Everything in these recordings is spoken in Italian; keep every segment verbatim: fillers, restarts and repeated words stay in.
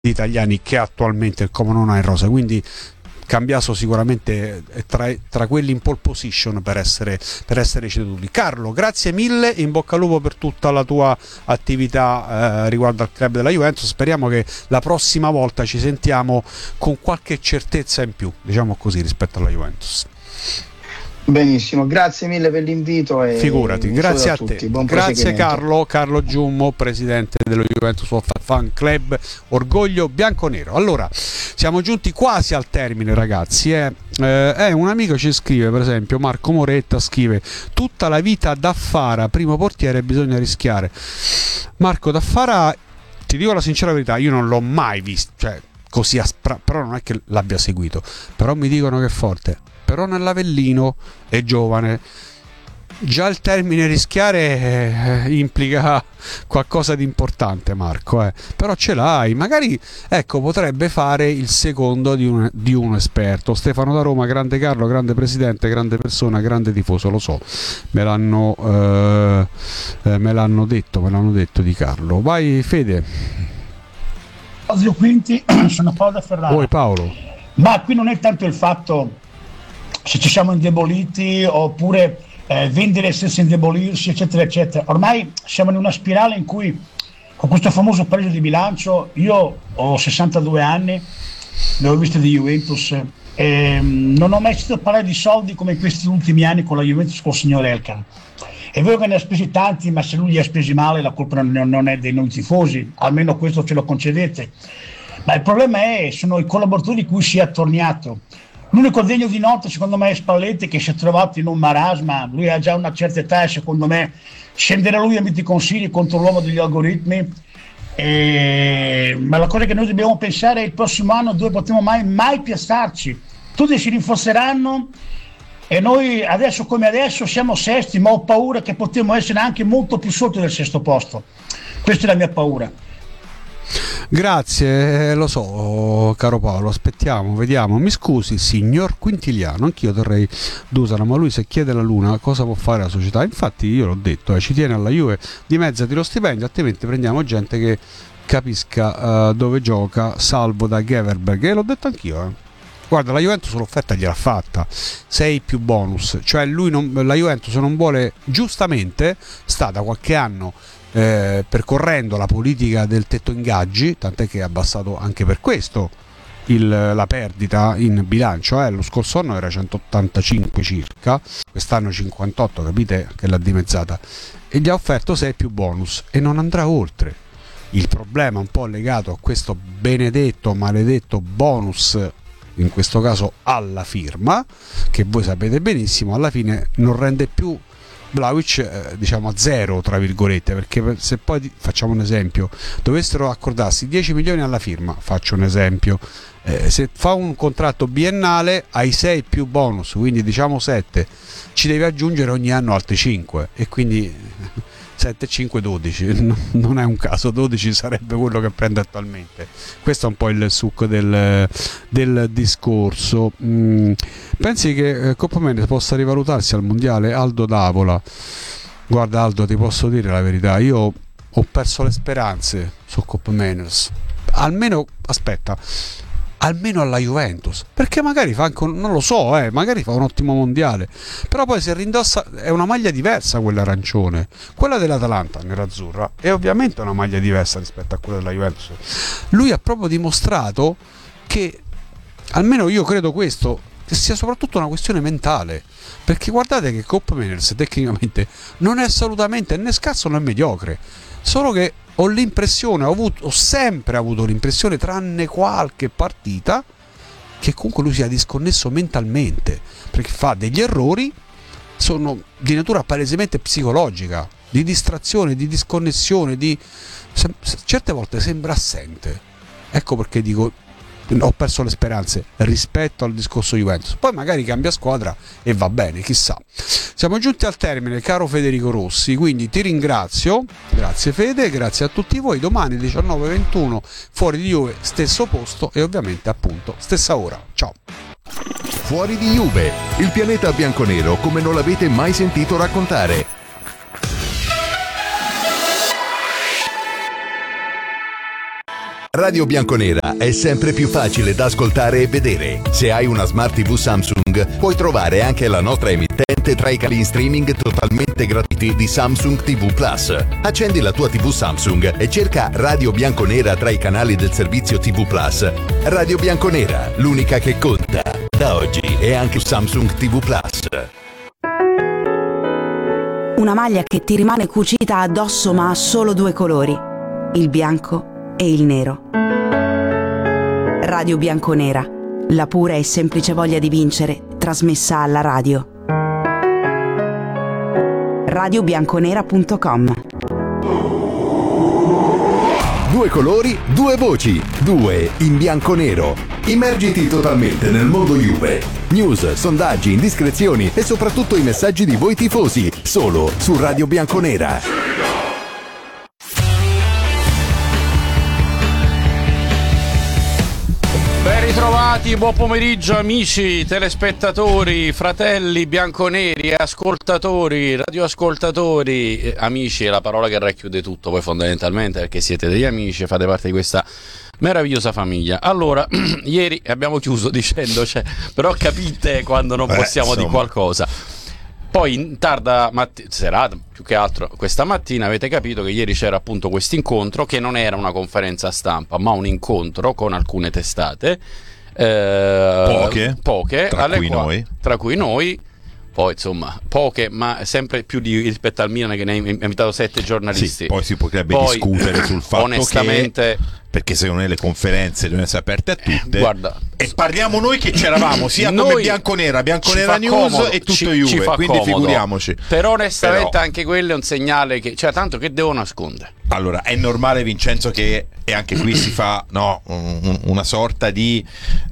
italiani che attualmente il Como non ha in rosa, quindi Cambiaso sicuramente è tra, tra quelli in pole position per essere, per essere ceduti. Carlo, grazie mille, in bocca al lupo per tutta la tua attività eh, riguardo al club della Juventus. Speriamo che la prossima volta ci sentiamo con qualche certezza in più, diciamo così, rispetto alla Juventus. Benissimo, grazie mille per l'invito e figurati, grazie a, a te. Buon grazie Carlo, Carlo Giummo, presidente dello Juventus Fan Club Orgoglio Bianconero. Allora, siamo giunti quasi al termine, ragazzi. Eh. Eh, eh, un amico ci scrive, per esempio Marco Moretta scrive: tutta la vita Daffara, primo portiere, bisogna rischiare. Marco Daffara, ti dico la sincera verità, io non l'ho mai visto, cioè così aspra, però non è che l'abbia seguito, però mi dicono che è forte. Però nell'Avellino è giovane, già il termine rischiare eh, implica qualcosa di importante, Marco, eh. Però ce l'hai, magari ecco potrebbe fare il secondo di un, di un esperto. Stefano da Roma, grande Carlo, grande presidente, grande persona, grande tifoso, lo so, me l'hanno, eh, eh, me l'hanno detto, me l'hanno detto di Carlo. Vai Fede. Fazio Quinti, sono Paolo da Ferrara. Poi Paolo. Ma qui non è tanto il fatto se ci siamo indeboliti oppure eh, vendere senza indebolirsi, eccetera eccetera. Ormai siamo in una spirale in cui con questo famoso pareggio di bilancio, io ho sessantadue anni, ne ho viste di Juventus e non ho mai sentito parlare di soldi come in questi ultimi anni con la Juventus, col signor Elkann. È vero che ne ha spesi tanti, ma se lui li ha spesi male la colpa non è dei noi tifosi, almeno questo ce lo concedete. Ma il problema è sono i collaboratori di cui si è attorniato. L'unico degno di nota secondo me è Spalletti, che si è trovato in un marasma. Lui ha già una certa età e secondo me scendere lui a metti consigli contro l'uomo degli algoritmi. E... ma la cosa che noi dobbiamo pensare è il prossimo anno dove potremo mai, mai piazzarci. Tutti si rinforzeranno e noi adesso come adesso siamo sesti, ma ho paura che potremo essere anche molto più sotto del sesto posto. Questa è la mia paura. Grazie, lo so caro Paolo, aspettiamo, vediamo. Mi scusi signor Quintiliano, anch'io terrei Dusana, ma lui se chiede la Luna cosa può fare la società? Infatti io l'ho detto, eh, ci tiene alla Juve, dimezzati lo stipendio, altrimenti prendiamo gente che capisca uh, dove gioca, salvo da Geverberg, e l'ho detto anch'io, eh. Guarda, la Juventus l'offerta gliel'ha fatta, sei più bonus, cioè lui non, la Juventus non vuole, giustamente sta da qualche anno Eh, percorrendo la politica del tetto ingaggi, tant'è che ha abbassato anche per questo il, la perdita in bilancio, eh. Lo scorso anno era centottantacinque circa, quest'anno cinquantotto, capite che l'ha dimezzata, e gli ha offerto sei più bonus e non andrà oltre. Il problema un po' legato a questo benedetto maledetto bonus, in questo caso alla firma, che voi sapete benissimo alla fine non rende più Vlahovic eh, diciamo a zero tra virgolette, perché se poi facciamo un esempio, dovessero accordarsi dieci milioni alla firma, faccio un esempio, eh, se fa un contratto biennale hai sei più bonus, quindi diciamo sette, ci devi aggiungere ogni anno altri cinque e quindi sette, cinque, dodici, non è un caso, dodici sarebbe quello che prende attualmente. Questo è un po' il succo del, del discorso. Mm. Pensi che Coppa Mendes possa rivalutarsi al mondiale? Aldo D'Avola, guarda Aldo, ti posso dire la verità, io ho perso le speranze su Coppa Mendes, almeno aspetta almeno alla Juventus, perché magari fa anche un, non lo so, eh, magari fa un ottimo mondiale, però poi se rindossa è una maglia diversa quella arancione, quella dell'Atalanta nerazzurra è ovviamente una maglia diversa rispetto a quella della Juventus. Lui ha proprio dimostrato che, almeno io credo questo, che sia soprattutto una questione mentale, perché guardate che Coppa Mendes tecnicamente non è assolutamente né scarso né mediocre, solo che ho l'impressione, ho, avuto, ho sempre avuto l'impressione, tranne qualche partita, che comunque lui sia disconnesso mentalmente, perché fa degli errori, sono di natura palesemente psicologica, di distrazione, di disconnessione, di certe volte sembra assente. Ecco perché dico ho perso le speranze rispetto al discorso Juventus. Poi magari cambia squadra e va bene, chissà. Siamo giunti al termine, caro Federico Rossi, quindi ti ringrazio, grazie Fede, grazie a tutti voi. Domani diciannove e ventuno Fuori di Juve, stesso posto e ovviamente appunto stessa ora. Ciao. Fuori di Juve, il pianeta bianconero come non l'avete mai sentito raccontare. Radio Bianconera è sempre più facile da ascoltare e vedere. Se hai una Smart tivù Samsung, puoi trovare anche la nostra emittente tra i canali in streaming totalmente gratuiti di Samsung tivù Plus. Accendi la tua tivù Samsung e cerca Radio Bianconera tra i canali del servizio tivù Plus. Radio Bianconera, l'unica che conta. Da oggi è anche su Samsung tivù Plus. Una maglia che ti rimane cucita addosso ma ha solo due colori, il bianco e il nero. Radio Bianconera, la pura e semplice voglia di vincere, trasmessa alla radio. radio bianconera punto com. Due colori, due voci, due in bianco-nero. Immergiti totalmente nel mondo Juve. News, sondaggi, indiscrezioni e soprattutto i messaggi di voi tifosi, solo su Radio Bianconera. Ben ritrovati, buon pomeriggio amici, telespettatori, fratelli bianconeri, ascoltatori, radioascoltatori. Eh, amici è la parola che racchiude tutto, poi fondamentalmente, perché siete degli amici e fate parte di questa meravigliosa famiglia. Allora, ieri abbiamo chiuso dicendo, cioè, però capite quando non Beh, possiamo insomma. di qualcosa. Poi in tarda matti- serata, più che altro questa mattina, avete capito che ieri c'era appunto questo incontro, che non era una conferenza stampa ma un incontro con alcune testate, eh, Poche, poche tra alle cui qua- noi. tra cui noi. Poi insomma poche, ma sempre più di, rispetto al Milan, che ne ha invitato sette giornalisti. Sì, poi si potrebbe Poi, discutere sul fatto onestamente, che, perché secondo me le conferenze devono essere aperte a tutte. guarda, E parliamo noi che c'eravamo sia noi- come Bianconera, Bianconera ci fa News comodo, e tutto ci- Juve, ci fa quindi comodo. figuriamoci. Però onestamente Però- anche quello è un segnale che, cioè, tanto che devo nascondere. Allora, è normale, Vincenzo, che e anche qui si fa no, un- una sorta di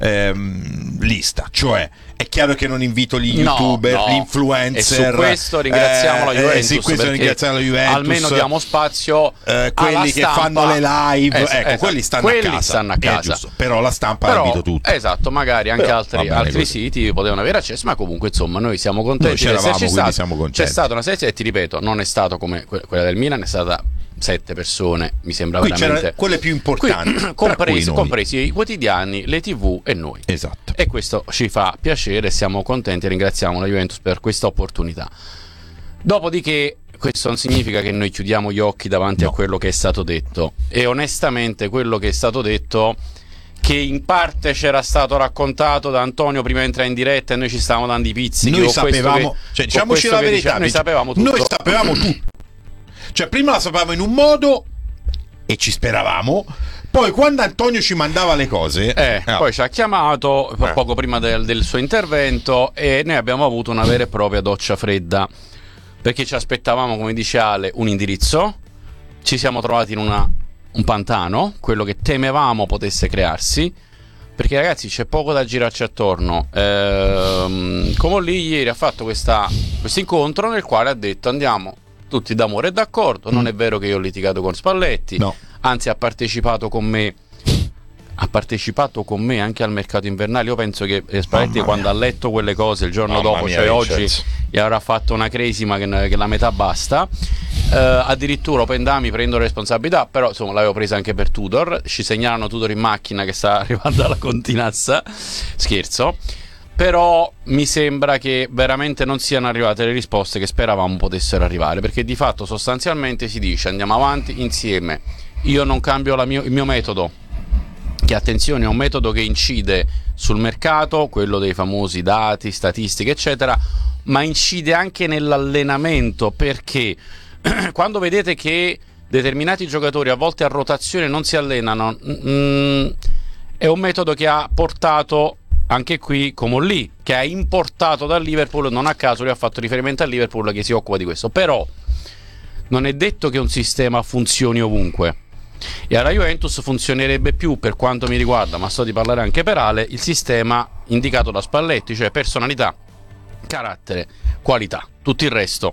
ehm, lista, cioè è chiaro che non invito gli No, youtuber, no. gli influencer. E su questo ringraziamo la eh, Juventus, eh, sì, questo perché ringraziamo la Juventus. almeno diamo spazio eh, quelli alla che stampa. fanno le live, Es- ecco, esatto, quelli stanno quelli a casa. stanno a È casa. giusto, però la stampa Però, ha invito tutto. esatto, magari anche Però, altri, va bene altri così. siti potevano avere accesso, ma comunque insomma noi siamo Noi contenti di c'eravamo, esserci quindi stati. siamo contenti. C'è stata una selezione e ti ripeto, non è stato come que- quella del Milan, è stata sette persone, mi sembra Qui veramente. c'erano quelle più importanti, Qui, tra compresi, cui noi. compresi i quotidiani, le tivù e noi. Esatto. E questo ci fa piacere, siamo contenti e ringraziamo la Juventus per questa opportunità. Dopodiché questo non significa che noi chiudiamo gli occhi davanti No. a quello che è stato detto, e onestamente quello che è stato detto, che in parte c'era stato raccontato da Antonio prima di entrare in diretta e noi ci stavamo dando i pizzichi Noi con questo sapevamo, che- cioè, con diciamoci questo la che verità, diceva- noi Vince- sapevamo tutto. Noi sapevamo tutto. Cioè, prima la sapevamo in un modo e ci speravamo. Poi quando Antonio ci mandava le cose, Eh, eh, poi ci ha chiamato Eh. poco prima del, del suo intervento e noi abbiamo avuto una vera e propria doccia fredda, perché ci aspettavamo, come dice Ale, un indirizzo. Ci siamo trovati in una, un pantano, quello che temevamo potesse crearsi, perché ragazzi c'è poco da girarci attorno. Ehm, Comolli ieri ha fatto questo incontro nel quale ha detto andiamo tutti d'amore e d'accordo, non è vero che io ho litigato con Spalletti, no. anzi ha partecipato con me ha partecipato con me anche al mercato invernale. Io penso che eh, Spalletti, Mamma quando mia. ha letto quelle cose il giorno Mamma dopo, mia, cioè Vincenzo. oggi, gli avrà fatto una cresima che, che la metà basta. Eh, addirittura Opendami prendo responsabilità, però insomma l'avevo presa anche per Tudor. Ci segnalano Tudor in macchina che sta arrivando alla Continassa, scherzo. Però mi sembra che veramente non siano arrivate le risposte che speravamo potessero arrivare, perché di fatto sostanzialmente si dice andiamo avanti insieme, io non cambio la mio, il mio metodo, che attenzione è un metodo che incide sul mercato, quello dei famosi dati, statistiche eccetera, ma incide anche nell'allenamento, perché quando vedete che determinati giocatori a volte a rotazione non si allenano, mm, è un metodo che ha portato anche qui Comolli, che ha importato dal Liverpool, non a caso lui ha fatto riferimento al Liverpool che si occupa di questo. Però non è detto che un sistema funzioni ovunque, e alla Juventus funzionerebbe più, per quanto mi riguarda, ma sto di parlare anche per Ale, il sistema indicato da Spalletti, cioè personalità, carattere, qualità. Tutto il resto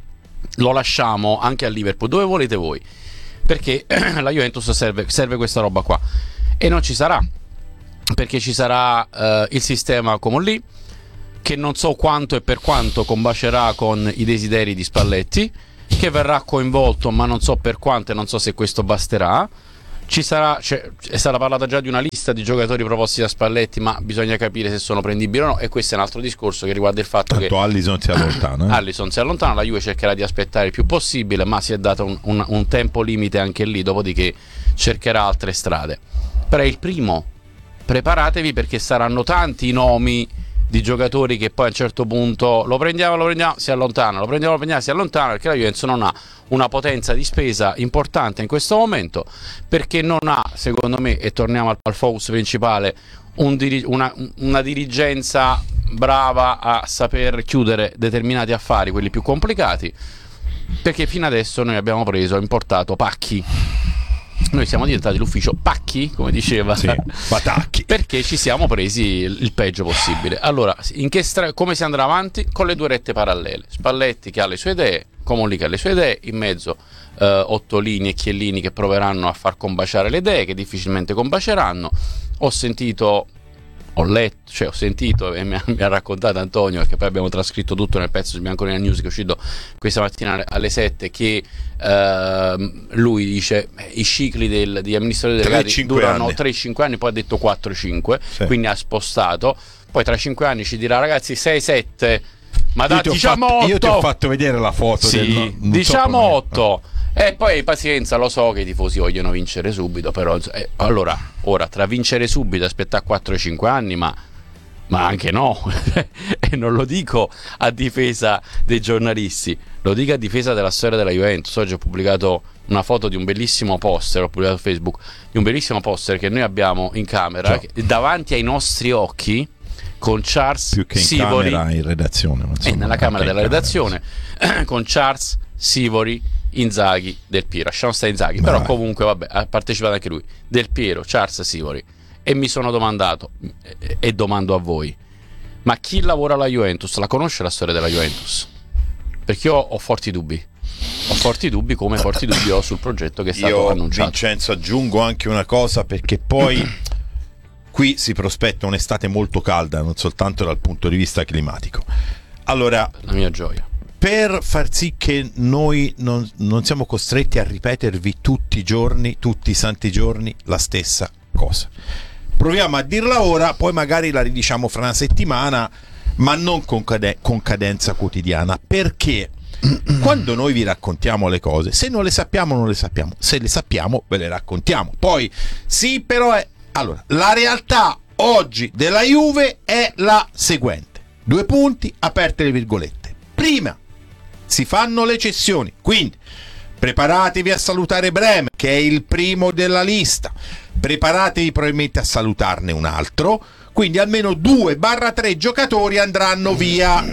lo lasciamo anche al Liverpool, dove volete voi, perché la Juventus serve, serve questa roba qua, e non ci sarà, perché ci sarà uh, il sistema Comolli, che non so quanto e per quanto combacerà con i desideri di Spalletti, che verrà coinvolto ma non so per quanto e non so se questo basterà. Ci sarà, cioè, è stata parlata già di una lista di giocatori proposti da Spalletti, ma bisogna capire se sono prendibili o no, e questo è un altro discorso che riguarda il fatto Tanto che Alisson si allontana, eh? Alisson si allontana, la Juve cercherà di aspettare il più possibile, ma si è dato un, un, un tempo limite anche lì, dopodiché cercherà altre strade. Però è il primo, preparatevi perché saranno tanti i nomi di giocatori che poi a un certo punto lo prendiamo, lo prendiamo, si allontana, lo prendiamo, lo prendiamo, si allontana, perché la Juventus non ha una potenza di spesa importante in questo momento, perché non ha, secondo me, e torniamo al, al focus principale, un diri- una, una dirigenza brava a saper chiudere determinati affari, quelli più complicati, perché fino adesso noi abbiamo preso, importato pacchi. Noi siamo diventati l'ufficio pacchi, come diceva, sì, patacchi, perché ci siamo presi il peggio possibile. Allora, in che stra- come si andrà avanti? Con le due rette parallele. Spalletti che ha le sue idee, Comolli che ha le sue idee, in mezzo eh, Ottolini e Chiellini che proveranno a far combaciare le idee, che difficilmente combaceranno. Ho sentito... ho letto, cioè ho sentito e mi ha, mi ha raccontato Antonio, perché poi abbiamo trascritto tutto nel pezzo di Bianconera News che è uscito questa mattina alle sette, che eh, lui dice i cicli del, degli amministratori delegati durano tre cinque anni, poi ha detto quattro cinque, sì. Quindi ha spostato, poi tra cinque anni ci dirà ragazzi sei sette, ma da, diciamo fatto, otto, io ti ho fatto vedere la foto, sì, del, non, non diciamo so otto. E poi pazienza, lo so che i tifosi vogliono vincere subito, però eh, allora, ora tra vincere subito e aspettare quattro cinque anni, ma, ma anche no, e non lo dico a difesa dei giornalisti, lo dico a difesa della storia della Juventus. Oggi ho pubblicato una foto di un bellissimo poster, ho pubblicato su Facebook, di un bellissimo poster che noi abbiamo in camera, che, davanti ai nostri occhi, con Charles più che in Sivori, camera in redazione, non so, eh, nella camera della camera, redazione, sì. Con Charles Sivori, Inzaghi, Del Piero, lasciamo stare Inzaghi, però comunque vabbè, ha partecipato anche lui, Del Piero, Charles Sivori, e mi sono domandato e, e domando a voi, ma chi lavora alla Juventus la conosce la storia della Juventus? Perché io ho forti dubbi, ho forti dubbi come forti dubbi ho sul progetto che è stato io, annunciato. Vincenzo, aggiungo anche una cosa, perché poi qui si prospetta un'estate molto calda, non soltanto dal punto di vista climatico. Allora, la mia gioia, per far sì che noi non, non siamo costretti a ripetervi tutti i giorni, tutti i santi giorni, la stessa cosa, proviamo a dirla ora, poi magari la ridiciamo fra una settimana, ma non con, cade- con cadenza quotidiana, perché quando noi vi raccontiamo le cose, se non le sappiamo non le sappiamo, se le sappiamo ve le raccontiamo. Poi sì, però è... allora, la realtà oggi della Juve è la seguente, due punti, aperte le virgolette. Prima si fanno le cessioni, quindi preparatevi a salutare Bremer, che è il primo della lista, preparatevi probabilmente a salutarne un altro, quindi almeno due barra tre giocatori andranno via.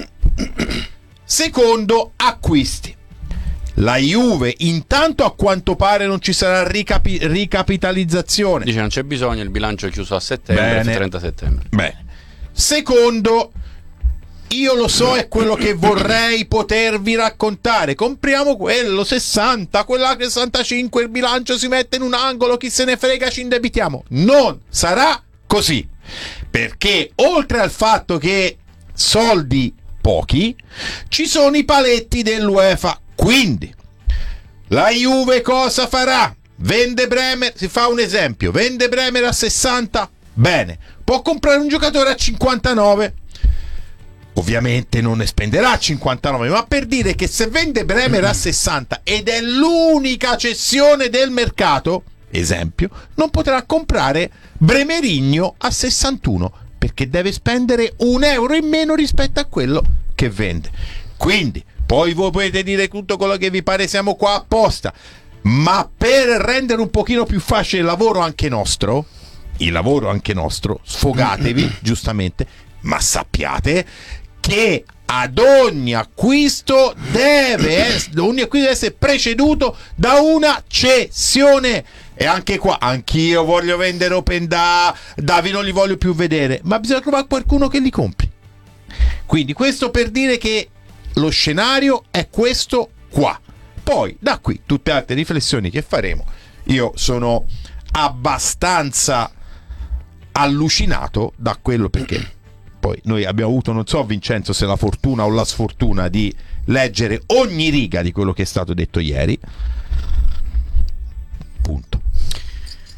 Secondo, acquisti. La Juve intanto a quanto pare non ci sarà ricapi- ricapitalizzazione, dice non c'è bisogno, il bilancio è chiuso a settembre, il trenta settembre. Bene. Secondo, io lo so, è quello che vorrei potervi raccontare, compriamo quello sessanta, quella sessantacinque, il bilancio si mette in un angolo, chi se ne frega, ci indebitiamo. Non sarà così, perché oltre al fatto che soldi pochi, ci sono i paletti dell'UEFA. Quindi la Juve cosa farà? Vende Bremer, si fa un esempio, vende Bremer a sessanta, bene, può comprare un giocatore a cinquantanove, ovviamente non ne spenderà cinquantanove, ma per dire che se vende Bremer a sessanta ed è l'unica cessione del mercato, esempio, non potrà comprare Bremerigno a sessantuno, perché deve spendere un euro in meno rispetto a quello che vende. Quindi poi voi potete dire tutto quello che vi pare, siamo qua apposta, ma per rendere un pochino più facile il lavoro anche nostro, il lavoro anche nostro, sfogatevi giustamente, ma sappiate che ad ogni acquisto deve essere, ogni acquisto deve essere preceduto da una cessione. E anche qua, anch'io voglio vendere Openda, Davi non li voglio più vedere, ma bisogna trovare qualcuno che li compri. Quindi questo per dire che lo scenario è questo qua. Poi da qui tutte altre riflessioni che faremo. Io sono abbastanza allucinato da quello, perché poi noi abbiamo avuto, non so Vincenzo se la fortuna o la sfortuna di leggere ogni riga di quello che è stato detto ieri. Punto.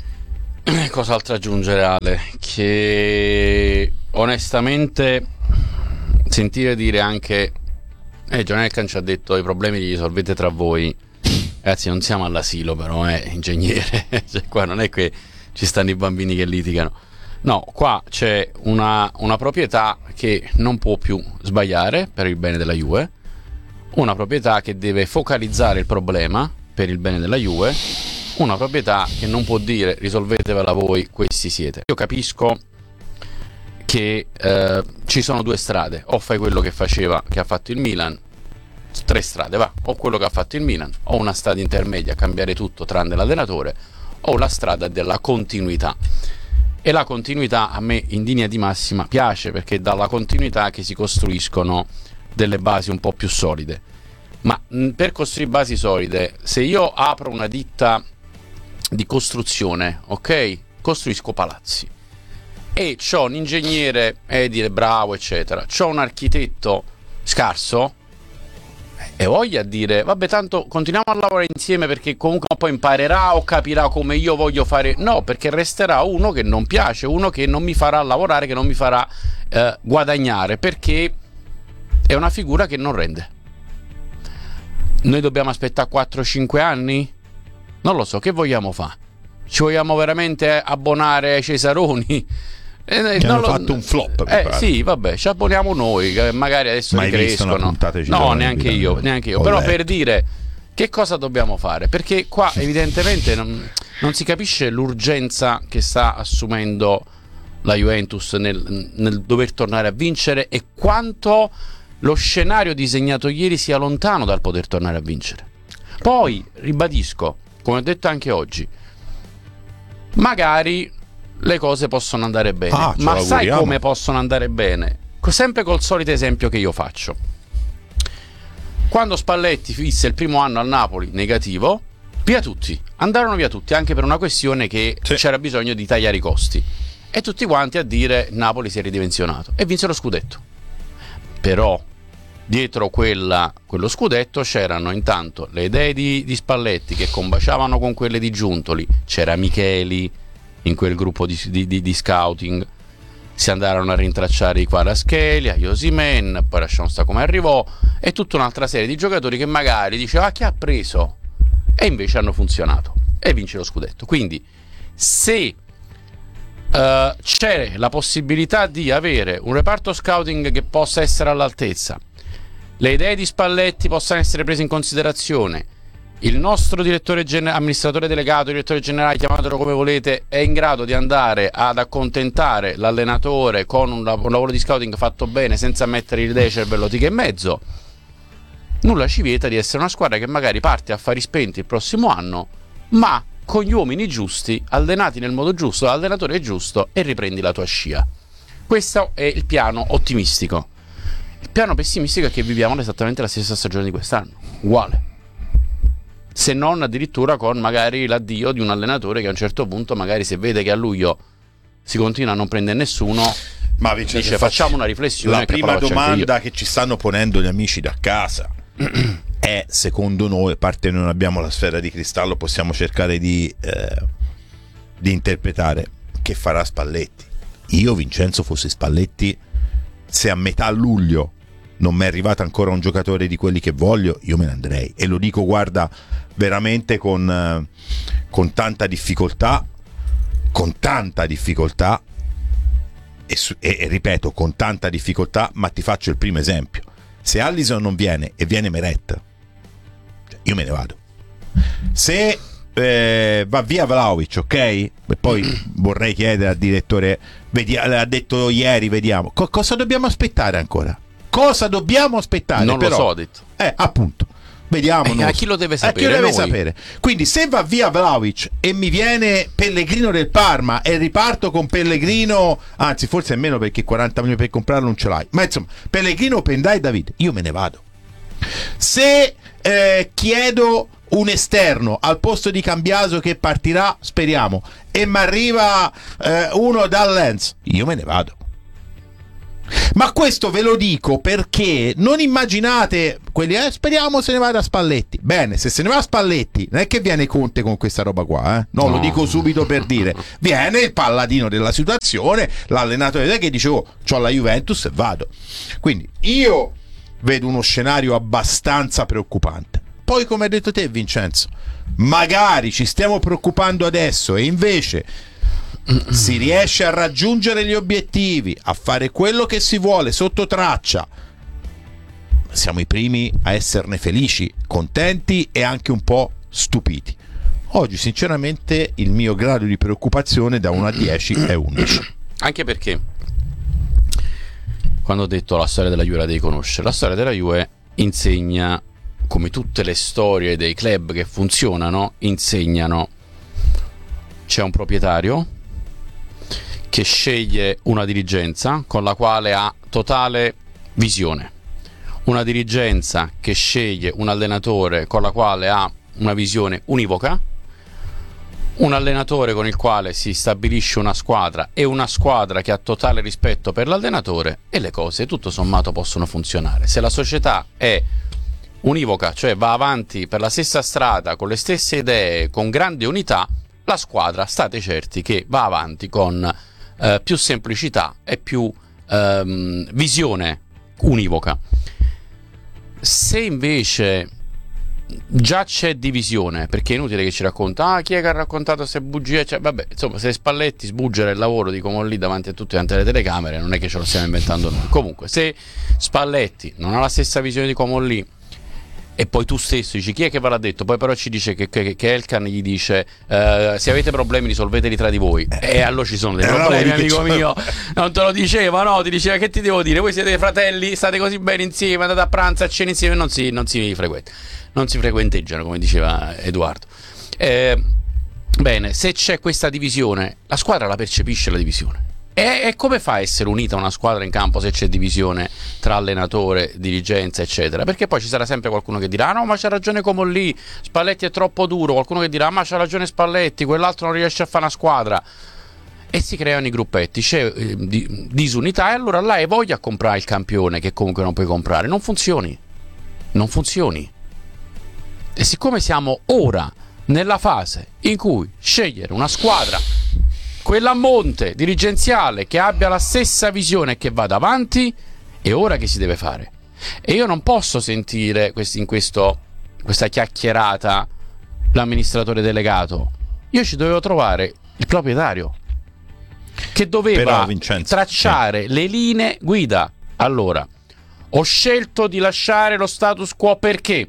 Cos'altro aggiungere, Ale? Che onestamente sentire dire anche eh, John Elkann ci ha detto i problemi li risolvete tra voi. Ragazzi, non siamo all'asilo, però, eh, ingegnere. Cioè, qua non è che ci stanno i bambini che litigano. No, qua c'è una, una proprietà che non può più sbagliare per il bene della Juve, una proprietà che deve focalizzare il problema per il bene della Juve, una proprietà che non può dire risolvetevela voi, questi siete. Io capisco che eh, ci sono due strade: o fai quello che faceva, che ha fatto il Milan, tre strade, va, o quello che ha fatto il Milan, o una strada intermedia, cambiare tutto tranne l'allenatore, o la strada della continuità. E la continuità a me in linea di massima piace, perché è dalla continuità che si costruiscono delle basi un po' più solide. Ma mh, per costruire basi solide, se io apro una ditta di costruzione, ok, costruisco palazzi e c'ho un ingegnere edile bravo eccetera, c'ho un architetto scarso, e voglia dire vabbè, tanto continuiamo a lavorare insieme perché comunque poi imparerà o capirà come io voglio fare. No, perché resterà uno che non piace, uno che non mi farà lavorare, che non mi farà eh, guadagnare, perché è una figura che non rende. Noi dobbiamo aspettare quattro cinque anni? Non lo so, che vogliamo fare? Ci vogliamo veramente abbonare ai Cesaroni? Eh, che non hanno lo, fatto un flop, mi eh, pare. sì, vabbè, ci abboniamo noi, che magari adesso Mai visto una ricrescono. puntata di No, Cesaroni, neanche io, Vitale. neanche io. Ho Però letto. per dire che cosa dobbiamo fare, perché qua evidentemente non, non si capisce l'urgenza che sta assumendo la Juventus nel, nel dover tornare a vincere, e quanto lo scenario disegnato ieri sia lontano dal poter tornare a vincere. Poi ribadisco, come ho detto anche oggi, magari le cose possono andare bene, Ah, ce ma lo sai auguriamo. come possono andare bene? Co- Sempre col solito esempio che io faccio. Quando Spalletti visse il primo anno al Napoli negativo, via tutti, andarono via tutti, anche per una questione che Sì. c'era bisogno di tagliare i costi, e tutti quanti a dire Napoli si è ridimensionato, e vinse lo scudetto. Però dietro quella, quello scudetto c'erano intanto le idee di, di Spalletti che combaciavano con quelle di Giuntoli, c'era Micheli in quel gruppo di, di, di, di scouting, si andarono a rintracciare i Kvaratskhelia, Osimhen, poi lasciamo stare come arrivò, e tutta un'altra serie di giocatori che magari diceva ah, chi ha preso, e invece hanno funzionato e vince lo scudetto. Quindi se uh, c'è la possibilità di avere un reparto scouting che possa essere all'altezza, le idee di Spalletti possano essere prese in considerazione, il nostro direttore gener- amministratore delegato, direttore generale, chiamatelo come volete, è in grado di andare ad accontentare l'allenatore con un, lav- un lavoro di scouting fatto bene, senza mettere le idee cervellotiche in mezzo, nulla ci vieta di essere una squadra che magari parte a affari spenti il prossimo anno, ma con gli uomini giusti, allenati nel modo giusto, l'allenatore giusto, e riprendi la tua scia. Questo è il piano ottimistico. Il piano pessimistico è che viviamo esattamente la stessa stagione di quest'anno, uguale, se non addirittura con magari l'addio di un allenatore che a un certo punto, magari se vede che a luglio si continua a non prendere nessuno, Ma Vincenzo, dice infatti, facciamo una riflessione. La che prima però c'è anche domanda io. che ci stanno ponendo gli amici da casa è, secondo noi, a parte non abbiamo la sfera di cristallo, possiamo cercare di, eh, di interpretare che farà Spalletti. Io, Vincenzo, fossi Spalletti, se a metà luglio non mi è arrivato ancora un giocatore di quelli che voglio, io me ne andrei, e lo dico, guarda, veramente con, eh, con tanta difficoltà, con tanta difficoltà e, su- e- e ripeto, con tanta difficoltà, ma ti faccio il primo esempio: se Alisson non viene e viene Meret, cioè, io me ne vado. Se eh, va via Vlahovic, ok, e poi vorrei chiedere al direttore, vedi, ha detto ieri, vediamo Co- cosa dobbiamo aspettare ancora, cosa dobbiamo aspettare. Non però, lo so, ha detto. eh, appunto, vediamo. Eh, non a lo chi so. lo deve A chi sapere? lo deve Noi. sapere. Quindi se va via Vlahovic e mi viene Pellegrino del Parma e riparto con Pellegrino, anzi forse è meno perché quaranta milioni per comprarlo non ce l'hai, ma insomma Pellegrino, Pendai e David, io me ne vado. Se eh, chiedo un esterno al posto di Cambiaso che partirà, speriamo, e mi arriva eh, uno dal Lens, io me ne vado. Ma questo ve lo dico perché non immaginate quelli, eh, speriamo se ne vada a Spalletti. Bene, se se ne va a Spalletti non è che viene Conte con questa roba qua, eh? no, no, lo dico subito per dire, viene il palladino della situazione, l'allenatore che dice oh, c'ho la Juventus e vado. Quindi io vedo uno scenario abbastanza preoccupante. Poi, come hai detto te, Vincenzo, magari ci stiamo preoccupando adesso e invece si riesce a raggiungere gli obiettivi, a fare quello che si vuole sotto traccia, siamo i primi a esserne felici, contenti e anche un po' stupiti. Oggi sinceramente il mio grado di preoccupazione da uno a dieci è undici. Anche perché quando ho detto la storia della Juve la devi conoscere, la storia della Juve insegna, come tutte le storie dei club che funzionano, insegnano c'è un proprietario che sceglie una dirigenza con la quale ha totale visione, una dirigenza che sceglie un allenatore con la quale ha una visione univoca, un allenatore con il quale si stabilisce una squadra e una squadra che ha totale rispetto per l'allenatore, e le cose tutto sommato possono funzionare. Se la società è univoca, cioè va avanti per la stessa strada, con le stesse idee, con grande unità, la squadra state certi che va avanti con eh, più semplicità e più ehm, visione univoca. Se invece già c'è divisione, perché è inutile che ci racconta ah chi è che ha raccontato se bugie, cioè, vabbè, insomma, se Spalletti sbuggera il lavoro di Comolli davanti a tutte quante le telecamere, non è che ce lo stiamo inventando noi. Comunque, se Spalletti non ha la stessa visione di Comolli e poi tu stesso dici chi è che ve l'ha detto, poi però ci dice che, che, che Elkan gli dice eh, se avete problemi risolveteli tra di voi, e allora ci sono dei problemi, amico mio, non te lo diceva, no, ti diceva che ti devo dire, voi siete fratelli, state così bene insieme, andate a pranzo, a cena insieme, non si, non si frequenta, non si frequenteggiano, come diceva Edoardo. Eh, bene, se c'è questa divisione, la squadra la percepisce la divisione. E, e come fa a essere unita una squadra in campo se c'è divisione tra allenatore, dirigenza, eccetera? Perché poi ci sarà sempre qualcuno che dirà: no, ma c'ha ragione Comolli, Spalletti è troppo duro. Qualcuno che dirà: ma c'ha ragione Spalletti, quell'altro non riesce a fare una squadra. E si creano i gruppetti, c'è eh, di, disunità, e allora là hai voglia a comprare il campione che comunque non puoi comprare. Non funzioni, non funzioni. E siccome siamo ora nella fase in cui scegliere una squadra, quella a monte, dirigenziale, che abbia la stessa visione e che vada avanti, è ora che si deve fare. E io non posso sentire questi, in questo, questa chiacchierata l'amministratore delegato. Io ci dovevo trovare il proprietario che doveva Però, Vincenzo, tracciare sì. le linee guida. Allora, ho scelto di lasciare lo status quo perché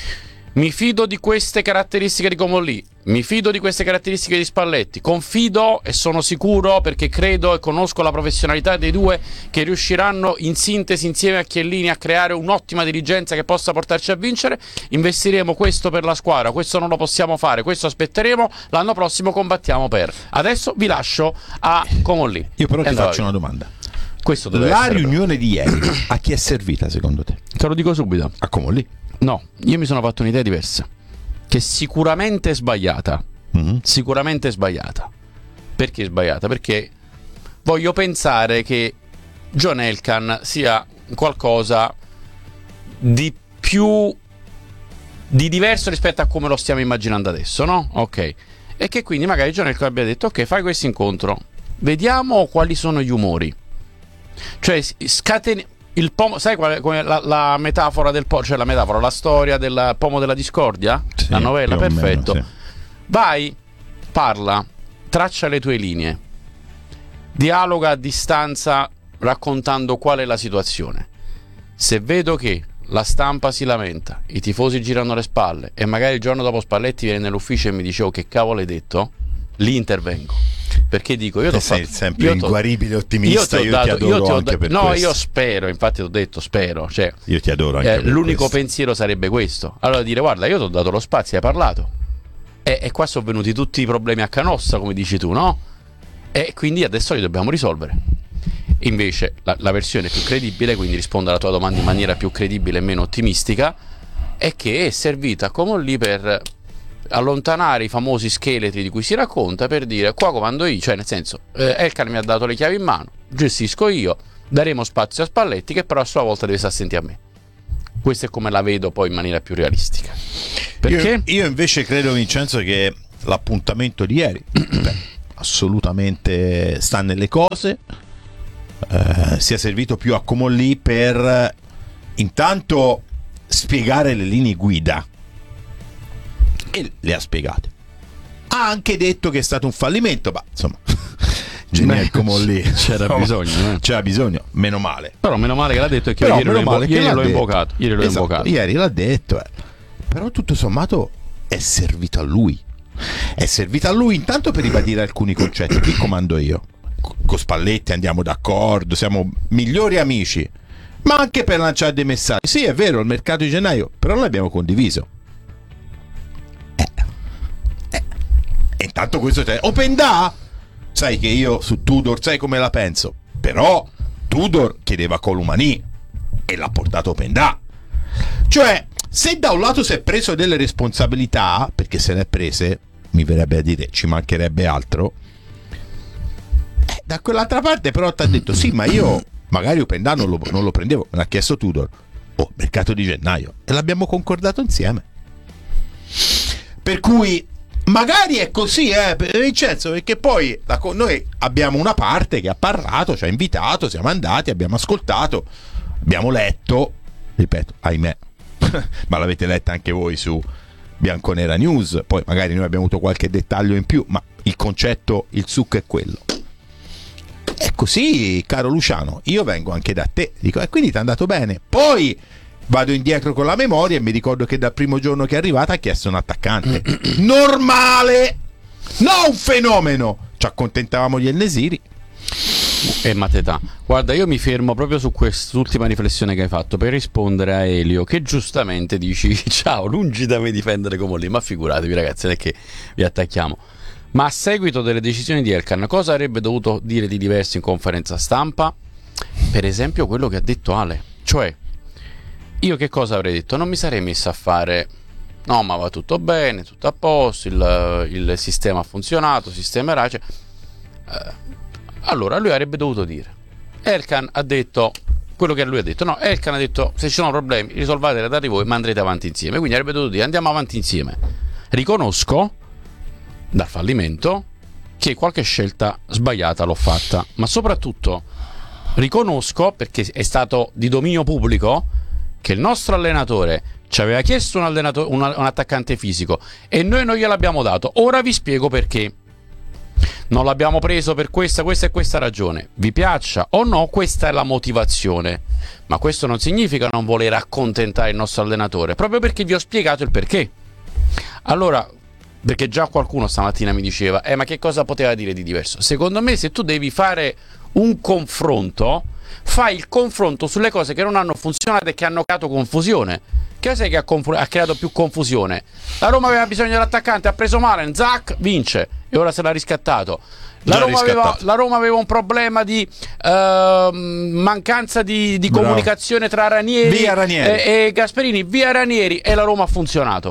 mi fido di queste caratteristiche di Comolli, mi fido di queste caratteristiche di Spalletti, confido e sono sicuro, perché credo e conosco la professionalità dei due, che riusciranno in sintesi insieme a Chiellini a creare un'ottima dirigenza che possa portarci a vincere. Investiremo questo per la squadra, questo non lo possiamo fare, questo aspetteremo, l'anno prossimo combattiamo per. Adesso vi lascio a Comolli. Io però ti faccio una domanda. Questo la essere, riunione però. di ieri a chi è servita secondo te? Te lo dico subito. A Comolli? No, io mi sono fatto un'idea diversa, che sicuramente è sbagliata. Mm-hmm. Sicuramente è sbagliata. Perché è sbagliata? Perché voglio pensare che John Elkann sia qualcosa di più di diverso rispetto a come lo stiamo immaginando adesso, no? Ok. E che quindi magari John Elkann abbia detto: ok, fai questo incontro, vediamo quali sono gli umori. Cioè scateni il pomo, sai qual è la, la metafora del pomo, cioè la metafora, la storia del pomo della discordia? Sì, la novella, perfetto. Meno, sì. Vai, parla, traccia le tue linee, dialoga a distanza raccontando qual è la situazione. Se vedo che la stampa si lamenta, i tifosi girano le spalle e magari il giorno dopo Spalletti viene nell'ufficio e mi dice: oh, che cavolo hai detto? Lì intervengo. Perché dico, io ti ho sei fatto, sempre io inguaribile ottimista, io ti, dato, io ti adoro io anche da, per no questo. Io spero, infatti ti ho detto spero, cioè, io ti adoro anche eh, per l'unico questo. pensiero sarebbe questo, allora dire: guarda, io ti ho dato lo spazio, hai parlato e, e qua sono venuti tutti i problemi a canossa, come dici tu, no? E quindi adesso li dobbiamo risolvere. Invece la, la versione più credibile, quindi rispondo alla tua domanda in maniera più credibile e meno ottimistica, è che è servita come lì per allontanare i famosi scheletri di cui si racconta, per dire: qua comando io, cioè nel senso eh, Elkann mi ha dato le chiavi in mano, gestisco io, daremo spazio a Spalletti, che però a sua volta deve stare attenti a me. Questa è come la vedo poi in maniera più realistica. Perché? Io, io invece credo, Vincenzo, che l'appuntamento di ieri beh, assolutamente sta nelle cose, eh, sia servito più a Comolli per intanto spiegare le linee guida, e le ha spiegate. Ha anche detto che è stato un fallimento, ma insomma Genial Comolli c'era no, bisogno eh. c'era bisogno, meno male. Però meno male che l'ha detto, e che Però ieri, l'ho, male invo- che ieri l'ha l'ho detto. invocato ieri l'ho Esatto, invocato ieri l'ha detto, eh. Però tutto sommato è servito a lui. È servito a lui intanto per ribadire alcuni concetti. Qui comando io. Con Spalletti andiamo d'accordo, siamo migliori amici, ma anche per lanciare dei messaggi. Sì, è vero, il mercato di gennaio, però l'abbiamo condiviso. Eh. Eh. E intanto questo te. Open da? Sai che io su Tudor sai come la penso. Però Tudor chiedeva Colomani e l'ha portato Open da. Cioè, se da un lato si è preso delle responsabilità, perché se le è prese, mi verrebbe a dire, ci mancherebbe altro, eh, da quell'altra parte però ti ha detto sì, ma io magari Open da non lo, non lo prendevo, me l'ha chiesto Tudor. Oh, mercato di gennaio, e l'abbiamo concordato insieme. Per cui magari è così, eh, Vincenzo, perché poi la, noi abbiamo una parte che ha parlato, ci ha invitato, siamo andati, abbiamo ascoltato, abbiamo letto, ripeto, ahimè, ma l'avete letta anche voi su Bianconera News, poi magari noi abbiamo avuto qualche dettaglio in più, ma il concetto, il succo è quello. È così, caro Luciano, io vengo anche da te, dico, e quindi ti è andato bene. Poi vado indietro con la memoria e mi ricordo che dal primo giorno che è arrivata ha chiesto un attaccante normale, non un fenomeno. Ci accontentavamo di Elnesiri e Mateta. Guarda, io mi fermo proprio su quest'ultima riflessione che hai fatto per rispondere a Elio, che giustamente dici ciao, lungi da me difendere Comolli, ma figuratevi ragazzi, non è che vi attacchiamo. Ma a seguito delle decisioni di Elkann, cosa avrebbe dovuto dire di diverso in conferenza stampa? Per esempio quello che ha detto Ale, cioè io che cosa avrei detto? Non mi sarei messo a fare no, ma va tutto bene, tutto a posto, il, il sistema ha funzionato, sistemerà, cioè, eh, allora lui avrebbe dovuto dire, Elkann ha detto quello che lui ha detto, no, Elkann ha detto se ci sono problemi risolvateli da voi, ma andrete avanti insieme. Quindi avrebbe dovuto dire andiamo avanti insieme, riconosco dal fallimento che qualche scelta sbagliata l'ho fatta, ma soprattutto riconosco, perché è stato di dominio pubblico, che il nostro allenatore ci aveva chiesto un, allenatore, un, un attaccante fisico e noi non gliel'abbiamo dato. Ora vi spiego perché non l'abbiamo preso, per questa, questa e questa ragione. Vi piaccia o no, questa è la motivazione, ma questo non significa non voler accontentare il nostro allenatore, proprio perché vi ho spiegato il perché. Allora, perché già qualcuno stamattina mi diceva eh ma che cosa poteva dire di diverso? Secondo me, se tu devi fare un confronto, fai il confronto sulle cose che non hanno funzionato e che hanno creato confusione. Che sai che ha, conf- ha creato più confusione? La Roma aveva bisogno dell'attaccante, ha preso Malen, Zac vince e ora se l'ha riscattato. La Roma, aveva, la Roma aveva un problema di uh, mancanza di, di comunicazione tra Ranieri, Ranieri. E, e Gasperini, via Ranieri, e la Roma ha funzionato.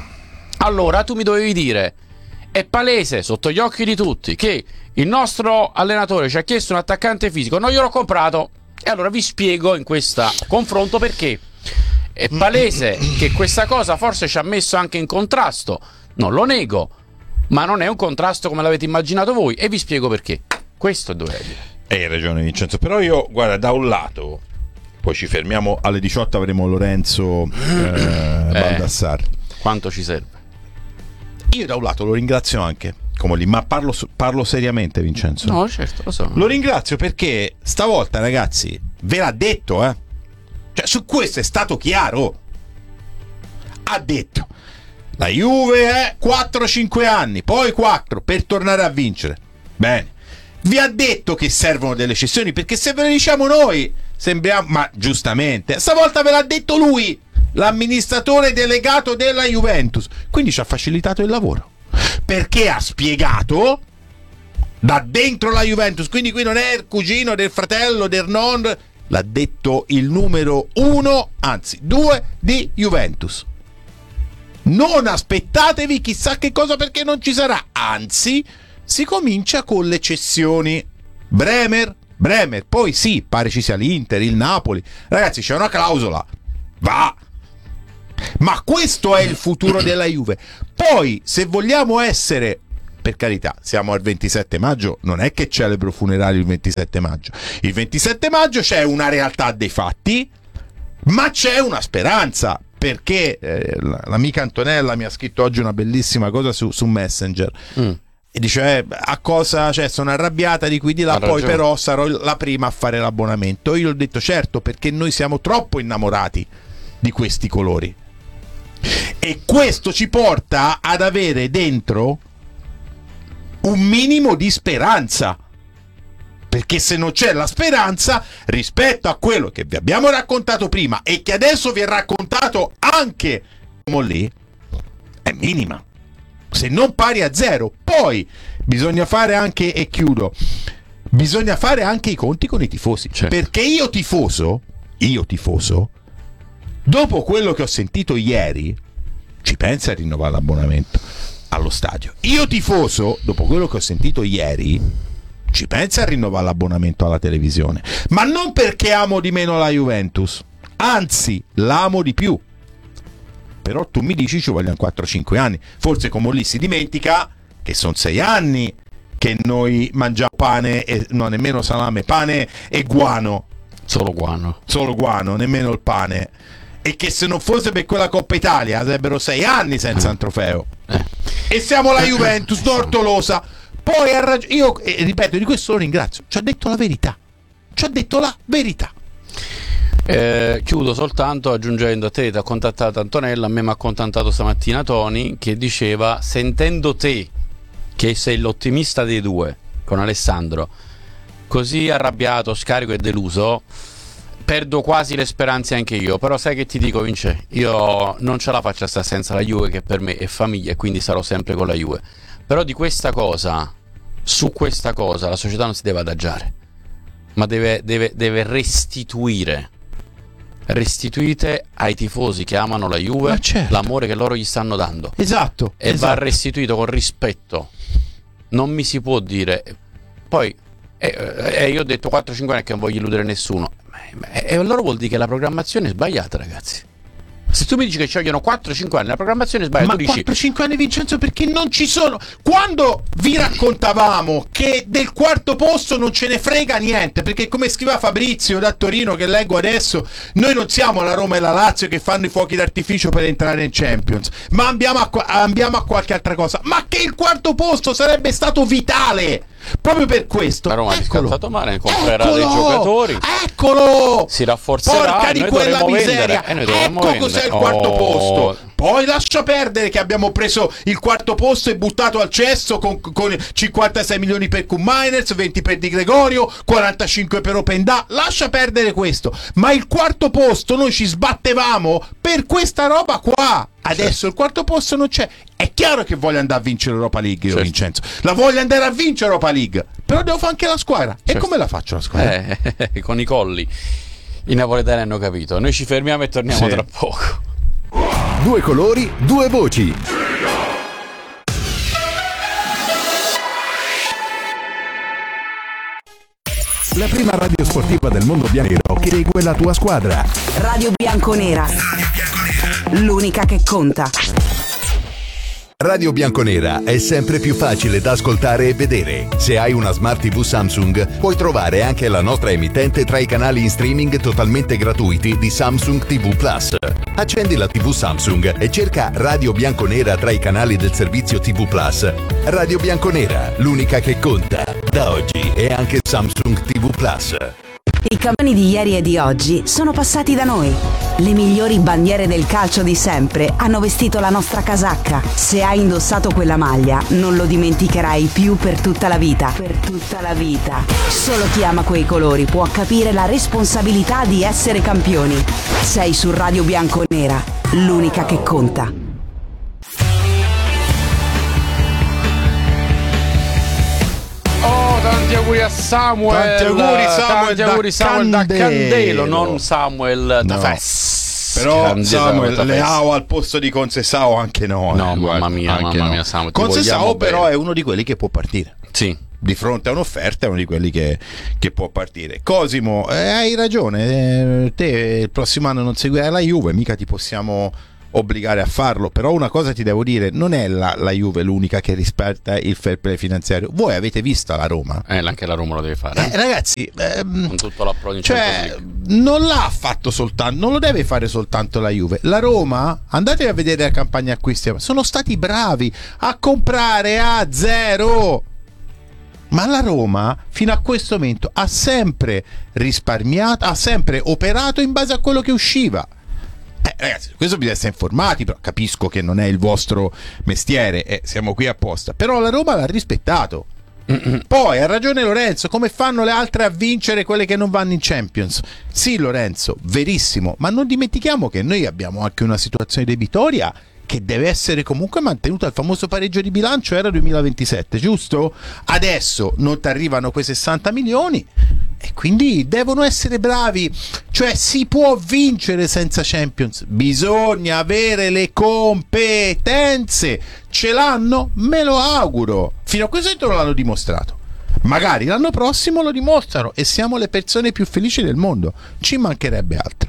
Allora tu mi dovevi dire, è palese sotto gli occhi di tutti che il nostro allenatore ci ha chiesto un attaccante fisico, non gliel'ho comprato, e allora vi spiego in questo confronto perché. È palese che questa cosa forse ci ha messo anche in contrasto, non lo nego, ma non è un contrasto come l'avete immaginato voi, e vi spiego perché. Questo è dove dire. Hai ragione Vincenzo, però io, guarda, da un lato, poi ci fermiamo alle diciotto, avremo Lorenzo eh, Baldassarri. Quanto ci serve? Io da un lato lo ringrazio anche Comolli, ma parlo, parlo seriamente, Vincenzo. No, certo, lo so. Lo ringrazio perché stavolta, ragazzi, ve l'ha detto, eh. Cioè, su questo è stato chiaro. Ha detto la Juve è quattro cinque anni, poi quattro per tornare a vincere. Bene. Vi ha detto che servono delle cessioni, perché se ve le diciamo noi sembriamo, ma giustamente, stavolta ve l'ha detto lui, l'amministratore delegato della Juventus. Quindi ci ha facilitato il lavoro, perché ha spiegato da dentro la Juventus. Quindi qui non è il cugino del fratello del non, l'ha detto il numero uno, anzi due di Juventus. Non aspettatevi chissà che cosa, perché non ci sarà, anzi si comincia con le cessioni. Bremer, Bremer, poi sì, pare ci sia l'Inter, il Napoli. Ragazzi, c'è una clausola, va. Ma questo è il futuro della Juve. Poi, se vogliamo essere, per carità, siamo al ventisette maggio, non è che celebro funerali il ventisette maggio. Il ventisette maggio c'è una realtà dei fatti, ma c'è una speranza, perché eh, l'amica Antonella mi ha scritto oggi una bellissima cosa su, su Messenger. Mm. E dice eh, a cosa, cioè, sono arrabbiata di qui di là, poi però sarò la prima a fare l'abbonamento. Io ho detto certo, perché noi siamo troppo innamorati di questi colori, e questo ci porta ad avere dentro un minimo di speranza, perché se non c'è la speranza rispetto a quello che vi abbiamo raccontato prima e che adesso vi è raccontato anche lì, è minima, se non pari a zero. Poi bisogna fare anche, e chiudo, bisogna fare anche i conti con i tifosi, certo. Perché io tifoso io tifoso dopo quello che ho sentito ieri ci pensa a rinnovare l'abbonamento allo stadio. Io tifoso dopo quello che ho sentito ieri ci pensa a rinnovare l'abbonamento alla televisione, ma non perché amo di meno la Juventus, anzi l'amo di più. Però tu mi dici ci vogliono quattro cinque anni. Forse come lì si dimentica che sono sei anni che noi mangiamo pane e non nemmeno salame, pane e guano. Solo guano. Solo guano, nemmeno il pane. E che se non fosse per quella Coppa Italia sarebbero sei anni senza un trofeo. Eh. E siamo la Juventus d'ortolosa. Poi ha ragione. Io eh, ripeto, di questo lo ringrazio. Ci ha detto la verità. Ci ha detto la verità. Eh, chiudo soltanto aggiungendo, a te ti ha contattato Antonella, a me mi ha contattato stamattina Tony, che diceva: sentendo te che sei l'ottimista dei due con Alessandro, così arrabbiato, scarico e deluso, perdo quasi le speranze anche io. Però sai che ti dico, Vince, io non ce la faccio a stare senza la Juve, che per me è famiglia, e quindi sarò sempre con la Juve. Però di questa cosa, su questa cosa la società non si deve adagiare, ma deve, deve, deve restituire restituite ai tifosi che amano la Juve, certo, l'amore che loro gli stanno dando. Esatto. E esatto. va restituito con rispetto. Non mi si può dire poi eh, eh, io ho detto quattro cinque anni che non voglio illudere nessuno, e allora vuol dire che la programmazione è sbagliata, ragazzi. Se tu mi dici che ci vogliono quattro cinque anni, la programmazione è sbagliata. Ma tu dici quattro cinque anni, Vincenzo, perché non ci sono. Quando vi raccontavamo che del quarto posto non ce ne frega niente, perché come scriveva Fabrizio da Torino, che leggo adesso, noi non siamo la Roma e la Lazio che fanno i fuochi d'artificio per entrare in Champions, ma andiamo a, andiamo a qualche altra cosa. Ma che il quarto posto sarebbe stato vitale proprio per questo. La Roma ha riscattato male, comprerà eccolo, dei giocatori, eccolo, si rafforzerà. Porca di noi quella miseria, vendere, ecco vendere. Cos'è il quarto oh. posto. Poi lascia perdere che abbiamo preso il quarto posto e buttato al cesso con, con cinquantasei milioni per Q Miners, venti per Di Gregorio, quarantacinque per Openda. Lascia perdere questo, ma il quarto posto noi ci sbattevamo per questa roba qua. Adesso certo, il quarto posto non c'è. È chiaro che voglio andare a vincere l'Europa League, io, certo, Vincenzo. La voglio andare a vincere l'Europa League, però devo fare anche la squadra. Certo. E come la faccio la squadra? Eh, con i colli. I napoletani hanno capito. Noi ci fermiamo e torniamo, sì, tra poco. Due colori, due voci. La prima radio sportiva del mondo bianco che segue la tua squadra. Radio Bianconera. L'unica che conta. Radio Bianconera è sempre più facile da ascoltare e vedere. Se hai una Smart tivù Samsung, puoi trovare anche la nostra emittente tra i canali in streaming totalmente gratuiti di Samsung tivù Plus. Accendi la tivù Samsung e cerca Radio Bianconera tra i canali del servizio tivù Plus. Radio Bianconera, l'unica che conta. Da oggi è anche Samsung tivù Plus. I campioni di ieri e di oggi sono passati da noi. Le migliori bandiere del calcio di sempre hanno vestito la nostra casacca. Se hai indossato quella maglia, non lo dimenticherai più per tutta la vita. Per tutta la vita. Solo chi ama quei colori può capire la responsabilità di essere campioni. Sei su Radio Bianconera, l'unica che conta. Oh, tanti auguri a Samuel. Tanti auguri Samuel, tanti auguri da, Samuel Candelo. da Candelo, non Samuel da no. Fes. Però Grande Samuel Samuel Leao al posto di Concesao anche no. No, eh, mamma mia, anche mamma no. mia Samuel. Concesao però bene, è uno di quelli che può partire. Sì. di fronte a un'offerta è uno di quelli che, che può partire. Cosimo, eh, hai ragione, eh, te il prossimo anno non seguirai la Juve, mica ti possiamo obbligare a farlo, però una cosa ti devo dire, non è la, la Juve l'unica che rispetta il fair play finanziario. Voi avete visto la Roma? Eh, anche la Roma lo deve fare. Eh, ragazzi, ehm, con tutto l'approdo in cioè, Champions League. non l'ha fatto soltanto, non lo deve fare soltanto la Juve. La Roma, andate a vedere la campagna acquisti, sono stati bravi a comprare a zero. Ma la Roma fino a questo momento ha sempre risparmiato, ha sempre operato in base a quello che usciva. Eh, ragazzi, questo bisogna essere informati, però capisco che non è il vostro mestiere e eh, siamo qui apposta. Però la Roma l'ha rispettato. Poi ha ragione Lorenzo, come fanno le altre a vincere quelle che non vanno in Champions? Sì Lorenzo, verissimo, ma non dimentichiamo che noi abbiamo anche una situazione debitoria che deve essere comunque mantenuta. Il famoso pareggio di bilancio era duemilaventisette, giusto? Adesso non ti arrivano quei sessanta milioni e quindi devono essere bravi. Cioè si può vincere senza Champions, bisogna avere le competenze. Ce l'hanno? Me lo auguro. Fino a questo momento non l'hanno dimostrato. Magari l'anno prossimo lo dimostrano e siamo le persone più felici del mondo. Ci mancherebbe altro.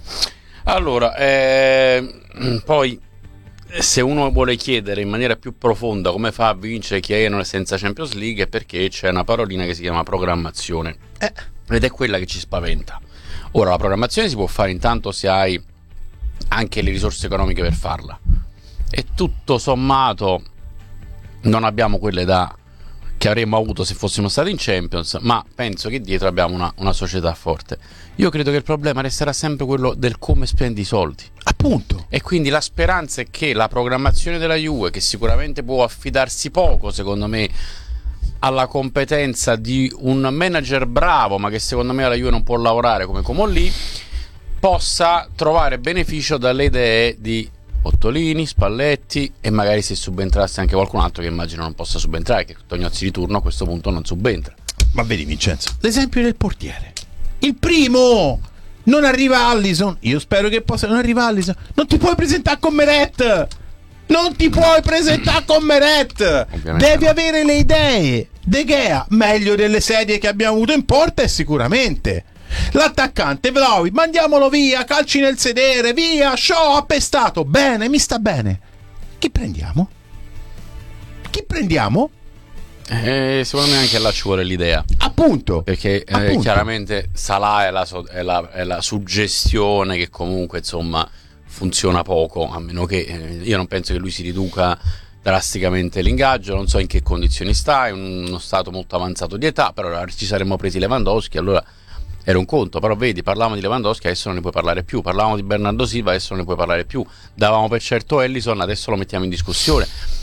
Allora, eh, poi se uno vuole chiedere in maniera più profonda come fa a vincere chi è senza Champions League, è perché c'è una parolina che si chiama programmazione, eh. ed è quella che ci spaventa. Ora, la programmazione si può fare intanto se hai anche le risorse economiche per farla, e tutto sommato non abbiamo quelle da che avremmo avuto se fossimo stati in Champions, ma penso che dietro abbiamo una, una società forte. Io credo che il problema resterà sempre quello del come spendi i soldi, appunto, e quindi la speranza è che la programmazione della Juve, che sicuramente può affidarsi poco secondo me alla competenza di un manager bravo, ma che secondo me alla Juve non può lavorare come Comolli, possa trovare beneficio dalle idee di Ottolini, Spalletti, e magari se subentrasse anche qualcun altro, che immagino non possa subentrare, che Tognazzi di turno a questo punto non subentra. Ma vedi Vincenzo, l'esempio del portiere, il primo, non arriva Allison, io spero che possa, non arriva Allison, non ti puoi presentare con Meret, non ti puoi presentare con Meret, devi no. avere le idee. De Gea meglio delle sedie che abbiamo avuto in porta, e sicuramente l'attaccante Vlahovic, mandiamolo via, calci nel sedere, via, show appestato, bene, mi sta bene. Chi prendiamo? Chi prendiamo? Eh, secondo me anche là ci vuole l'idea, appunto, perché eh, appunto. chiaramente Salah è la, so- è, la, è la suggestione che comunque insomma funziona poco, a meno che eh, io non penso che lui si riduca drasticamente l'ingaggio, non so in che condizioni sta, è uno stato molto avanzato di età, però ci saremmo presi Lewandowski, allora era un conto. Però vedi, parlavamo di Lewandowski, adesso non ne puoi parlare più, parlavamo di Bernardo Silva, adesso non ne puoi parlare più, davamo per certo Ellison, adesso lo mettiamo in discussione.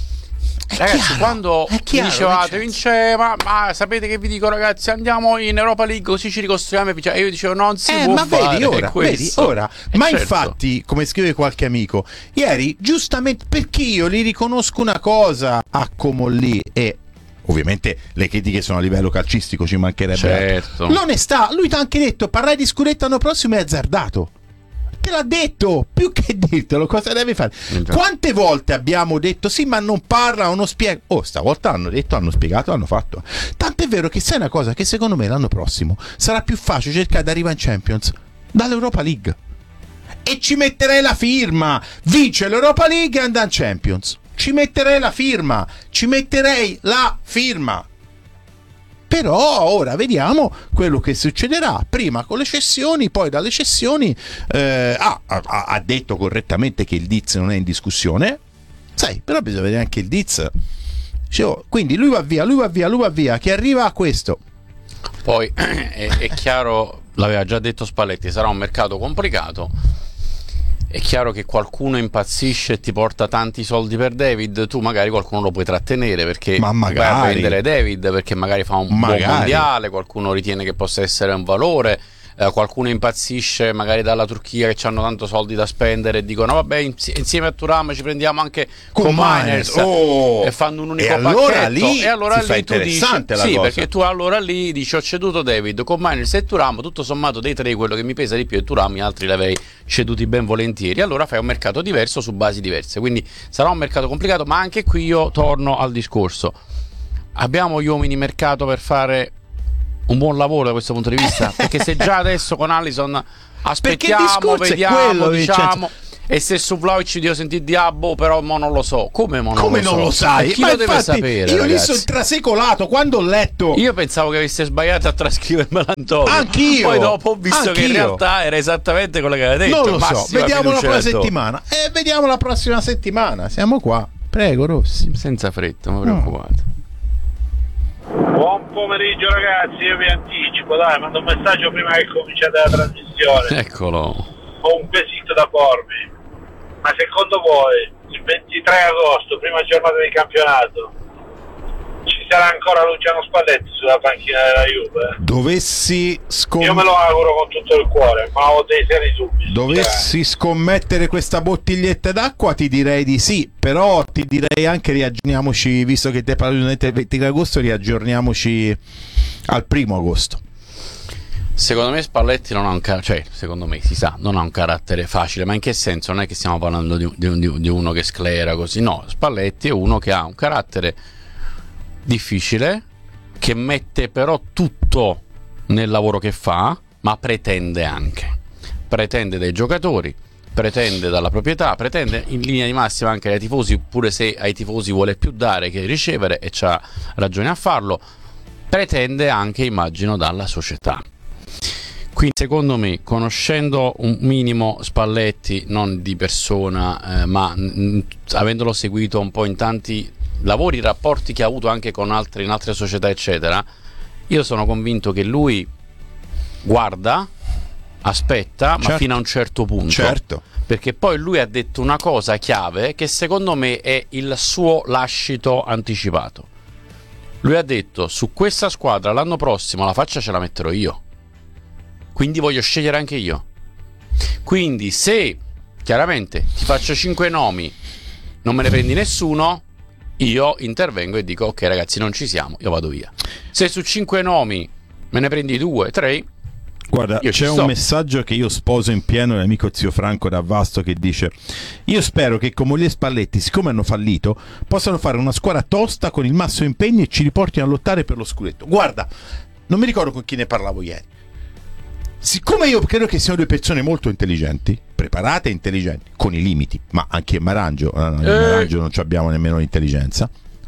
È ragazzi, chiaro, quando chiaro, dicevate vinceva, ma sapete che vi dico ragazzi, andiamo in Europa League così ci ricostruiamo, e io dicevo non si eh, può ma fare, vedi ora, vedi ora. Eh, ma certo. Infatti, come scrive qualche amico ieri, giustamente, perché io gli riconosco una cosa a Comolli, e ovviamente le critiche sono a livello calcistico, ci mancherebbe certo. altro. L'onestà, lui ti ha anche detto parlare di scudetto l'anno prossimo è azzardato. Te l'ha detto, più che dirtelo, cosa deve fare? Quante volte abbiamo detto sì, ma non parla o non spiega? Oh, stavolta hanno detto, hanno spiegato, hanno fatto. Tant'è vero che sai una cosa, che secondo me l'anno prossimo sarà più facile cercare di arrivare in Champions dall'Europa League, e ci metterei la firma. Vince l'Europa League e andare in Champions, ci metterei la firma, ci metterei la firma. Però ora vediamo quello che succederà, prima con le cessioni, poi dalle cessioni. eh, ah, ha, ha detto correttamente che il Diz non è in discussione, sai, però bisogna vedere anche il Diz. Dicevo, quindi lui va via, lui va via, lui va via, che arriva a questo. Poi è, è chiaro, l'aveva già detto Spalletti, sarà un mercato complicato. È chiaro che qualcuno impazzisce e ti porta tanti soldi per David, tu magari qualcuno lo puoi trattenere perché Ma magari. vai a vendere David perché magari fa un Magari. buon mondiale, qualcuno ritiene che possa essere un valore, eh, qualcuno impazzisce magari dalla Turchia che hanno tanto soldi da spendere e dicono vabbè, insieme a Thuram ci prendiamo anche con Miners, oh. e fanno un unico e allora pacchetto, lì e allora si fa lì tu dici interessante la sì, cosa. perché tu allora lì dici ho ceduto David con Miners e Thuram, tutto sommato dei tre quello che mi pesa di più è Thuram, gli altri li avrei ceduti ben volentieri, allora fai un mercato diverso su basi diverse, quindi sarà un mercato complicato. Ma anche qui io torno al discorso, abbiamo gli uomini mercato per fare un buon lavoro da questo punto di vista? Perché se già adesso con Alisson aspettiamo, vediamo, quello, diciamo, e se su Vlahovic devo sentire diavolo, però mo non lo so. Come mo non Come lo non so? lo sai? Chi Ma lo deve infatti, sapere? Io lì ragazzi? sono trasecolato quando ho letto. Io pensavo che avesse sbagliato a trascrivermelo Antonio. Anch'io. Poi dopo ho visto Anch'io. che in realtà era esattamente quello che aveva detto. Non lo so, Massima vediamo la fiducia prossima del settimana. E eh, vediamo la prossima settimana. Siamo qua. Prego, Rossi. Senza fretta, non preoccupate. Buon pomeriggio ragazzi, io vi anticipo, dai, mando un messaggio prima che cominciate la trasmissione. Eccolo. Ho un quesito da porvi. Ma secondo voi il ventitré agosto, prima giornata di campionato, ci sarà ancora Luciano Spalletti sulla panchina della Juve? Dovessi scom- Io me lo auguro con tutto il cuore, ma ho dei seri dubbi. Dovessi scommettere questa bottiglietta d'acqua, ti direi di sì, però ti direi anche riaggiorniamoci, visto che te parli del ventitré agosto, riaggiorniamoci al primo agosto. Secondo me Spalletti non ha un carattere, cioè secondo me si sa, non ha un carattere facile, ma in che senso? Non è che stiamo parlando di, di, di, di uno che sclera così, no, Spalletti è uno che ha un carattere difficile, che mette però tutto nel lavoro che fa, ma pretende anche, pretende dai giocatori, pretende dalla proprietà, pretende in linea di massima anche dai tifosi, pure se ai tifosi vuole più dare che ricevere, e c'ha ragione a farlo, pretende anche, immagino, dalla società. Quindi secondo me, conoscendo un minimo Spalletti, non di persona, eh, ma mh, avendolo seguito un po' in tanti lavori, rapporti che ha avuto anche con altri, in altre società eccetera, io sono convinto che lui guarda, aspetta, Certo. ma fino a un certo punto. Certo. Perché poi lui ha detto una cosa chiave che secondo me è il suo lascito anticipato. Lui ha detto: su questa squadra l'anno prossimo la faccia ce la metterò io, quindi voglio scegliere anche io. Quindi se chiaramente ti faccio cinque nomi, non me ne prendi nessuno, io intervengo e dico: ok ragazzi, non ci siamo, io vado via. Se su cinque nomi me ne prendi due, tre, Guarda, io c'è ci un sto. messaggio che io sposo in pieno, l'amico zio Franco da Vasto, che dice: io spero che Comolli e Spalletti, siccome hanno fallito, possano fare una squadra tosta con il massimo impegno e ci riportino a lottare per lo scudetto. Guarda, non mi ricordo con chi ne parlavo ieri. Siccome io credo che siano due persone molto intelligenti, preparate e intelligenti, con i limiti, ma anche in Marangio, eh, in Marangio non ci abbiamo nemmeno l'intelligenza.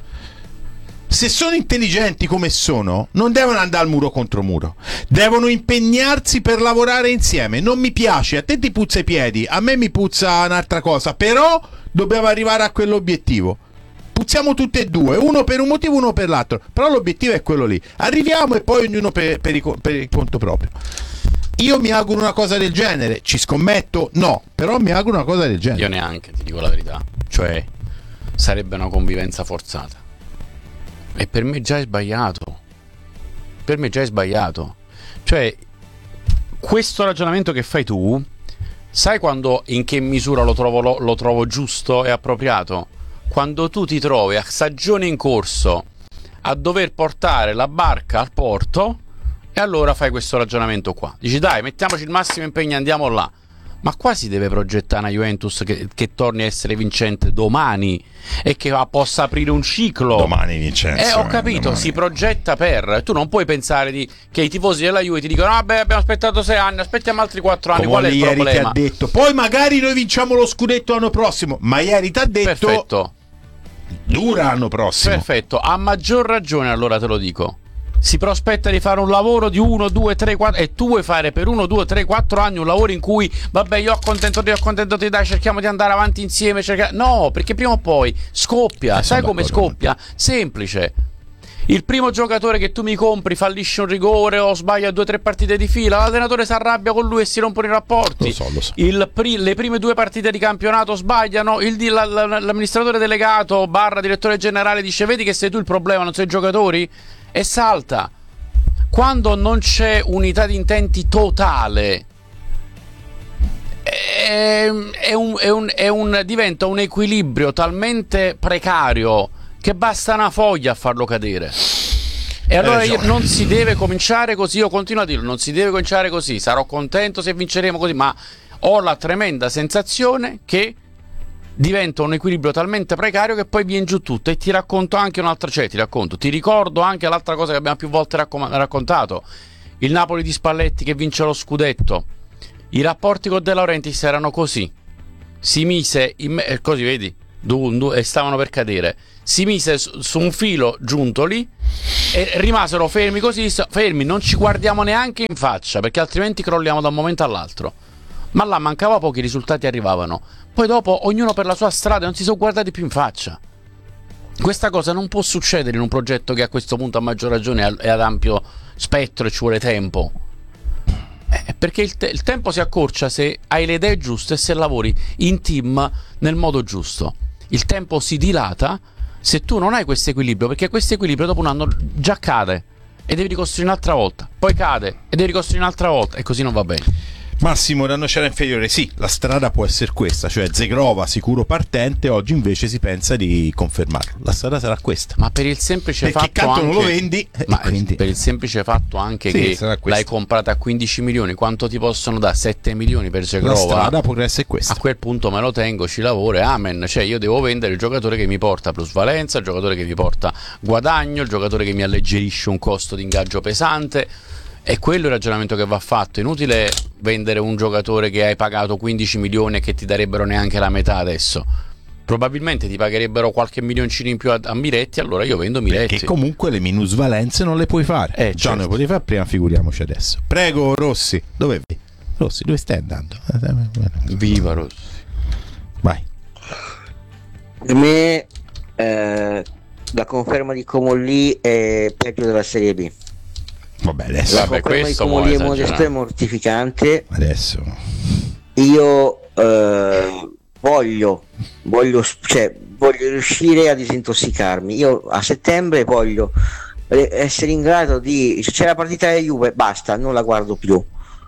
Se sono intelligenti come sono, non devono andare al muro contro muro, devono impegnarsi per lavorare insieme. Non mi piace, a te ti puzza i piedi, a me mi puzza un'altra cosa, però dobbiamo arrivare a quell'obiettivo. Puzziamo tutte e due, uno per un motivo, uno per l'altro, però l'obiettivo è quello lì. Arriviamo e poi ognuno per, per, il, per il conto proprio. Io mi auguro una cosa del genere, ci scommetto? No, però mi auguro una cosa del genere. io neanche, ti dico la verità. Cioè, sarebbe una convivenza forzata. E per me già è sbagliato. Per me già è sbagliato. Cioè, questo ragionamento che fai tu, sai quando, in che misura lo trovo, lo, lo trovo giusto e appropriato? Quando tu ti trovi a stagione in corso a dover portare la barca al porto, e allora fai questo ragionamento qua. Dici: dai, mettiamoci il massimo impegno e andiamo là. Ma qua si deve progettare una Juventus che, che torni a essere vincente domani e che va, possa aprire un ciclo. Domani Vincenzo. Eh, ho capito, domani. si progetta per. Tu non puoi pensare di, che i tifosi della Juve ti dicono: vabbè, abbiamo aspettato sei anni, aspettiamo altri quattro anni. Come Qual è il ieri problema? ti ha detto, poi magari noi vinciamo lo scudetto l'anno prossimo, ma ieri ti ha detto Perfetto, dura l'anno prossimo. perfetto. A maggior ragione, allora te lo dico. Si prospetta di fare un lavoro di uno, due, tre, quattro, e tu vuoi fare per uno, due, tre, quattro anni un lavoro in cui, vabbè, io accontento te, accontento te, dai, cerchiamo di andare avanti insieme. Cerca... No, perché prima o poi scoppia. Eh, Sai sono come d'accordo. scoppia? Semplice. Il primo giocatore che tu mi compri fallisce un rigore o sbaglia due o tre partite di fila, l'allenatore si arrabbia con lui e si rompono i rapporti. Lo so, lo so. Il pri- le prime due partite di campionato sbagliano, il di- la- la- l'amministratore delegato barra direttore generale dice: vedi che sei tu il problema, non sei i giocatori, e salta. Quando non c'è unità di intenti totale, è, è un, è un, è un, diventa un equilibrio talmente precario che basta una foglia a farlo cadere. E allora io, non si deve cominciare così. Io continuo a dirlo, non si deve cominciare così. Sarò contento se vinceremo così, ma ho la tremenda sensazione che diventa un equilibrio talmente precario che poi viene giù tutto. E ti racconto anche un'altra, cioè ti racconto, ti ricordo anche l'altra cosa che abbiamo più volte raccom- raccontato, il Napoli di Spalletti che vince lo scudetto. I rapporti con De Laurentiis erano così, si mise in me- così vedi du- du- e stavano per cadere, si mise su, su un filo giunto lì e rimasero fermi così, fermi, non ci guardiamo neanche in faccia perché altrimenti crolliamo da un momento all'altro. Ma là mancava poco, i risultati arrivavano. Poi dopo ognuno per la sua strada, non si sono guardati più in faccia. Questa cosa non può succedere in un progetto che a questo punto a maggior ragione è ad ampio spettro e ci vuole tempo. Eh, perché il, te- il tempo si accorcia se hai le idee giuste e se lavori in team nel modo giusto. Il tempo si dilata se tu non hai questo equilibrio, perché questo equilibrio dopo un anno già cade e devi ricostruire un'altra volta, poi cade e devi ricostruire un'altra volta e così non va bene. Massimo, da nocera inferiore, sì, la strada può essere questa, cioè Zegrova sicuro partente, oggi invece si pensa di confermarlo. La strada sarà questa. Ma per il semplice perché fatto canto anche, non lo vendi, ma quindi... per il semplice fatto anche sì, che l'hai comprata a quindici milioni, quanto ti possono dare? sette milioni per Zegrova? La strada potrebbe essere questa. A quel punto me lo tengo, ci lavoro e amen. Cioè io devo vendere il giocatore che mi porta plusvalenza, il giocatore che mi porta guadagno, il giocatore che mi alleggerisce un costo di ingaggio pesante. È quello il ragionamento che va fatto. Inutile vendere un giocatore che hai pagato quindici milioni e che ti darebbero neanche la metà adesso. Probabilmente ti pagherebbero qualche milioncino in più a, a Miretti, allora io vendo Miretti. Perché comunque le minusvalenze non le puoi fare. Eh, Già certo. ne potevi fare prima, figuriamoci adesso. Prego Rossi, dove vai? Rossi, dove stai andando? Viva Rossi. Vai. Per me eh, la conferma di Comolli è peggio della Serie B. Vabbè, adesso. La Vabbè, conferma di questo Comolli è mo' modesto e esagerato. mortificante. Adesso. Io eh, voglio, voglio, cioè, voglio riuscire a disintossicarmi. Io a settembre voglio eh, essere in grado di... Se c'è la partita della Juve, basta, non la guardo più.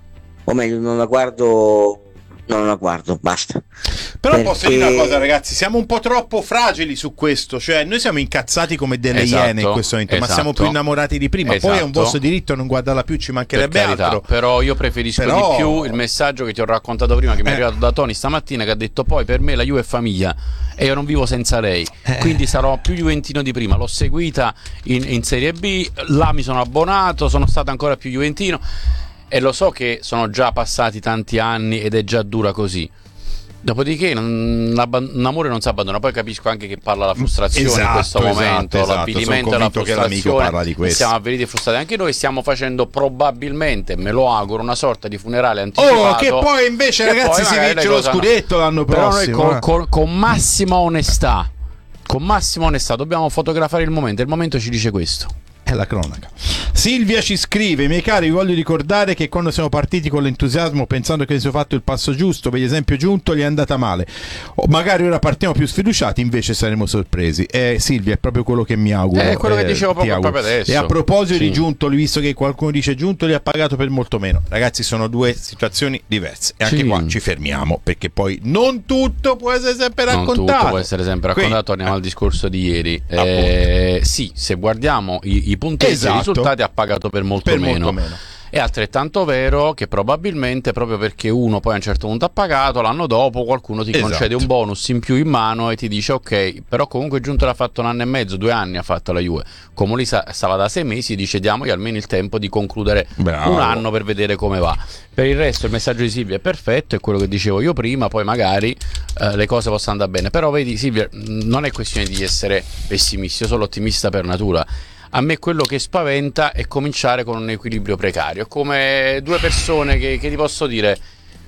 O meglio, non la guardo... Non la guardo, basta. Però Perché... posso dire una cosa, ragazzi, siamo un po' troppo fragili su questo, cioè noi siamo incazzati come delle Esatto, iene in questo momento, esatto. ma siamo più innamorati di prima. Esatto. Poi è un vostro diritto a non guardarla più, ci Per mancherebbe carità, altro. però io preferisco Però- di più il messaggio che ti ho raccontato prima, che mi è Eh. arrivato da Tony stamattina, che ha detto poi per me la Juve è famiglia e io non vivo senza lei, quindi sarò più juventino di prima. L'ho seguita in, in Serie B, là mi sono abbonato, sono stato ancora più juventino e lo so che sono già passati tanti anni ed è già dura così. Dopodiché non- l'abban- un amore non si abbandona. Poi capisco anche che parla la frustrazione Esatto, in questo esatto, momento, esatto. l'avvilimento Sono e la convinto che l'amico frustrazione. parla di questo. Siamo avveniti frustrati anche noi, stiamo facendo probabilmente, me lo auguro, una sorta di funerale anticipato. Oh, che poi invece, che ragazzi, poi si magari vince le lo cose hanno- scudetto l'anno Però noi prossimo. con, eh. con- con massima onestà, con massima onestà, dobbiamo fotografare il momento. Il momento ci dice questo. È la cronaca. Silvia ci scrive: miei cari, vi voglio ricordare che quando siamo partiti con l'entusiasmo pensando che avessimo fatto il passo giusto, per esempio Giunto, gli è andata male. O magari ora partiamo più sfiduciati, invece saremo sorpresi. Eh, Silvia, è proprio quello che mi auguro. È quello che eh, dicevo ti proprio, auguro. proprio adesso. E a proposito Sì. di Giunto, visto che qualcuno dice Giunto li ha pagato per molto meno, ragazzi, sono due situazioni diverse. E anche Sì. qua ci fermiamo, perché poi non tutto può essere sempre Non raccontato. tutto può essere sempre raccontato. Quindi, Torniamo eh, al discorso di ieri. Eh, sì, se guardiamo i, i punteggi e Esatto. i risultati, ha pagato per molto per meno. molto meno. È altrettanto vero che probabilmente proprio perché uno poi a un certo punto ha pagato, l'anno dopo qualcuno ti Esatto. concede un bonus in più in mano e ti dice ok, però comunque Giunto l'ha fatto un anno e mezzo, due anni ha fatto la Juve. Comoli sa- stava da sei mesi, dice diamogli almeno il tempo di concludere Bravo. un anno per vedere come va. Per il resto il messaggio di Silvia è perfetto, è quello che dicevo io prima, poi magari eh, le cose possono andare bene. Però vedi Silvia, mh, non è questione di essere pessimisti, io sono ottimista per natura. A me quello che spaventa è cominciare con un equilibrio precario, come due persone che, che ti posso dire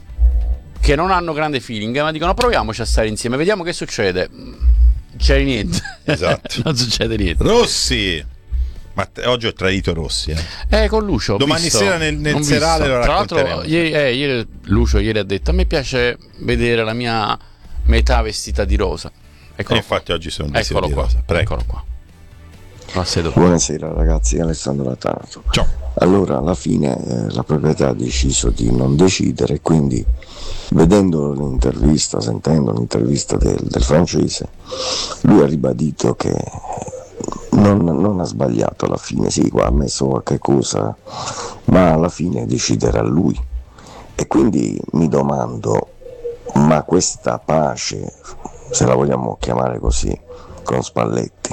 che non hanno grande feeling, ma dicono proviamoci a stare insieme, vediamo che succede. Non c'è niente. Esatto. Non succede niente. Rossi, ma te- oggi ho tradito Rossi. Eh. Eh, con Lucio ho Domani visto- sera nel- nel ho serale visto. lo Tra l'altro racconteremo. ieri, eh, ieri Lucio ieri ha detto a me piace vedere la mia metà vestita di rosa. E Eccolo qua. infatti oggi sono vestito Eccolo di qua. rosa. Prego. Eccolo qua. Va seduto. Buonasera ragazzi, Alessandro Latanato. Ciao. Allora, alla fine eh, la proprietà ha deciso di non decidere, quindi vedendo l'intervista, sentendo l'intervista del, del francese, lui ha ribadito che non, non ha sbagliato alla fine, sì, ha messo qualche cosa, ma alla fine deciderà lui. E quindi mi domando, ma questa pace se la vogliamo chiamare così, con Spalletti.